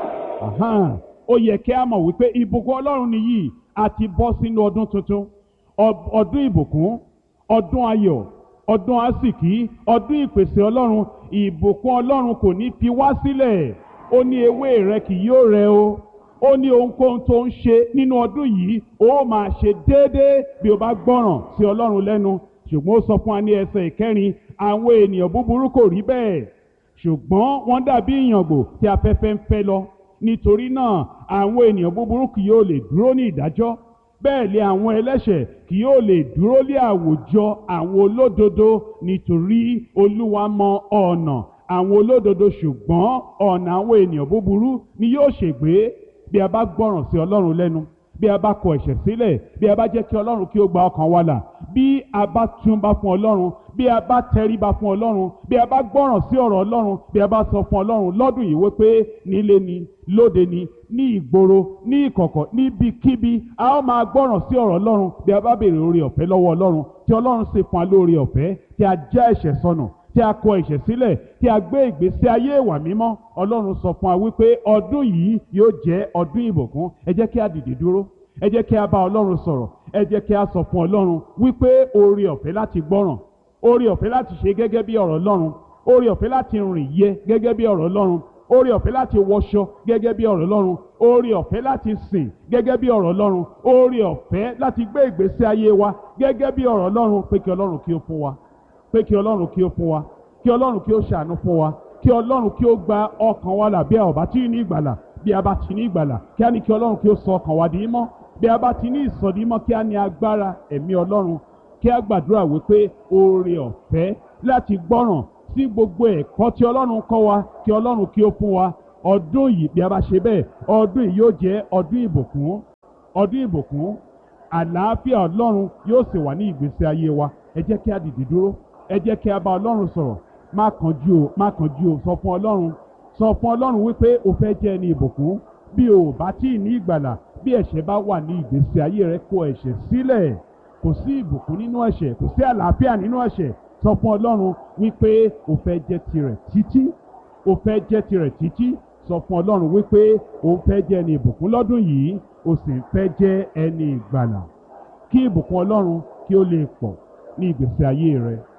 Ó yẹ kí a mọ̀ wípé ìbùkún Ọlọ́run nìyí. A ti bọ́ sínú ọdún tuntun, ọdún ìbùkún, ọdún ayọ̀, ọdún àsìkí, ọdún ìpèsè Ọlọ́run. Ìbùkún Ọlọ́run kò ní fi wá sílẹ̀. Ó ní ewé rẹ̀ kì yóò rẹ̀ o. Ó ní ohunkóhun tó ń ṣe nínú ọdún yìí ó máa ṣe déédéé bí o bá gbọ́ràn sí Ọlọ́run lẹ́nu. Ṣùgbọ́n ó sọ fún wa ní ẹsẹ̀ ìkẹrin, àwọn ènìyàn búburú kò rí bẹ́ẹ̀, ṣùgbọ́n wọ́n dàbí ìyàngbò tí afẹ́fẹ́ ń fẹ́ lọ. Nítorí náà àwọn ènìyàn búburú kì yóò lè dúró ní ìdájọ́, bẹ́ẹ̀ lé àwọn ẹlẹ́ṣẹ̀ kì yóò lè dúró lé àwùjọ àwọn olódodo. Nítorí Olúwa mọ ọ̀nà àwọn olódodo, ṣùgbọ́n ọ̀nà àwọn ènìyàn búburú ni yóò ṣègbé. Bí a bá gbọ́ràn sí Ọlọ́run lẹ́nu, bí a bá kọ ẹ̀ṣẹ̀ sílẹ̀, bí a bá jẹ́ kí Ọlọ́run kí ó gba ọkàn wa là, bí a bá túnbá fún Ọlọ́run, bí a bá tẹríba fún Ọlọ́run, bí a bá gbọ́ràn sí ọ̀rọ̀ Ọlọ́run, bí a bá sọ fún Ọlọ́run lọ́dún yìí wípé nílé ni, lóde ni, ní ìgboro, ní ìkọ̀kọ̀, níbikíbi a ó máa gbọ́ràn sí ọ̀rọ̀ Ọlọ́run. Bí a bá béèrè oore ọ̀fẹ́ lọ́wọ́ Ọlọ́run, tí Ọlọ́run sì fún wa lóore ọ̀fẹ́, tí a já ẹ̀ṣẹ̀ sọnù, tí a kọ ẹ̀ṣẹ̀ sílẹ̀, tí a gbé ìgbésí ayé ìwà mímọ́, Ọlọ́run sọ fún wa wípé ọdún yìí yóò jẹ́ ọdún ìbùkún. Ẹ jẹ́ kí a dìde dúró, ẹ jẹ́ kí a bá Ọlọ́run sọ̀rọ̀, ẹ jẹ́ kí a sọ fún Ọlọ́run wípé oore ọ̀fẹ́ láti gbọ́ràn, oore ọ̀fẹ́ láti ṣe gẹ́gẹ́ bí ọ̀rọ̀ Ọlọ́run, oore ọ̀fẹ́ láti rìn yẹ gẹ́gẹ́ bí ọ̀rọ̀ Ọlọ́run, oore ọ̀fẹ́ láti wọṣọ gẹ́gẹ́ bí ọ̀rọ̀ Ọlọ́run, oore ọ̀fẹ́ láti sìn gẹ́gẹ́ bí ọ̀rọ̀ Ọlọ́run, oore ọ̀fẹ́ láti gbé ìgbésí ayé wa gẹ́gẹ́ bí ọ̀rọ̀ Ọlọ́run. Pé kí Ọlọ́run kí ó fún wa, pé kí Ọlọ́run kí ó fún wa, kí Ọlọ́run kí ó ṣàánú fún wa, kí Ọlọ́run kí ó gba ọkàn wa là bí a ò bá tí ní ìgbàlà. Bí a bá ti ní ìgbàlà, kí a ní kí Ọlọ́run kí ó sọ ọkàn wa di mímọ́. Bí a bá ti ní ìsọdimọ́, kí a ní agbára ẹ̀mí Ọlọ́run, kí kí a gbàdúrà wípé oore ọ̀fẹ́ láti gbọ́ràn sí gbogbo ẹ̀kọ́ tí Ọlọ́run kọ́ wa, kí Ọlọ́run kí ó fún wa. Ọdún yìí bí a bá ṣe bẹ́ẹ̀, ọdún yìí yóò jẹ́ ọdún ìbùkún, àlàáfíà Ọlọ́run yóò sì wà ní ìgbésí ayé wa. Ẹ jẹ́ kí a dìde dúró, ẹ jẹ́ kí a bá Ọlọ́run sọ̀rọ̀. Má kánjú o, sọ fún Ọlọ́run wípé o fẹ́ jẹ́ ẹni ìbùkún. Bí o bá tí ì ní ìgbàlà, bí ẹ̀ṣẹ̀ bá wà ní ìgbésí ayé rẹ, kọ ẹ̀ṣẹ̀ sílẹ̀. Kò sí ìbùkún nínú ẹ̀ṣẹ̀, kò sí àlàáfíà nínú ẹ̀ṣẹ̀. Sọ fún Ọlọ́run wípé o fẹ́ jẹ́ tirẹ̀ títí, o fẹ́ jẹ́ tirẹ̀ títí. Sọ fún Ọlọ́run wípé o fẹ́ jẹ́ ẹni ìbùkún lọ́dún yìí, o sì fẹ́ jẹ́ ẹni ìgbàlà. Kí ìbùkún Ọlọ́run kí ó lè pọ̀ ní ìgbésí ayé rẹ.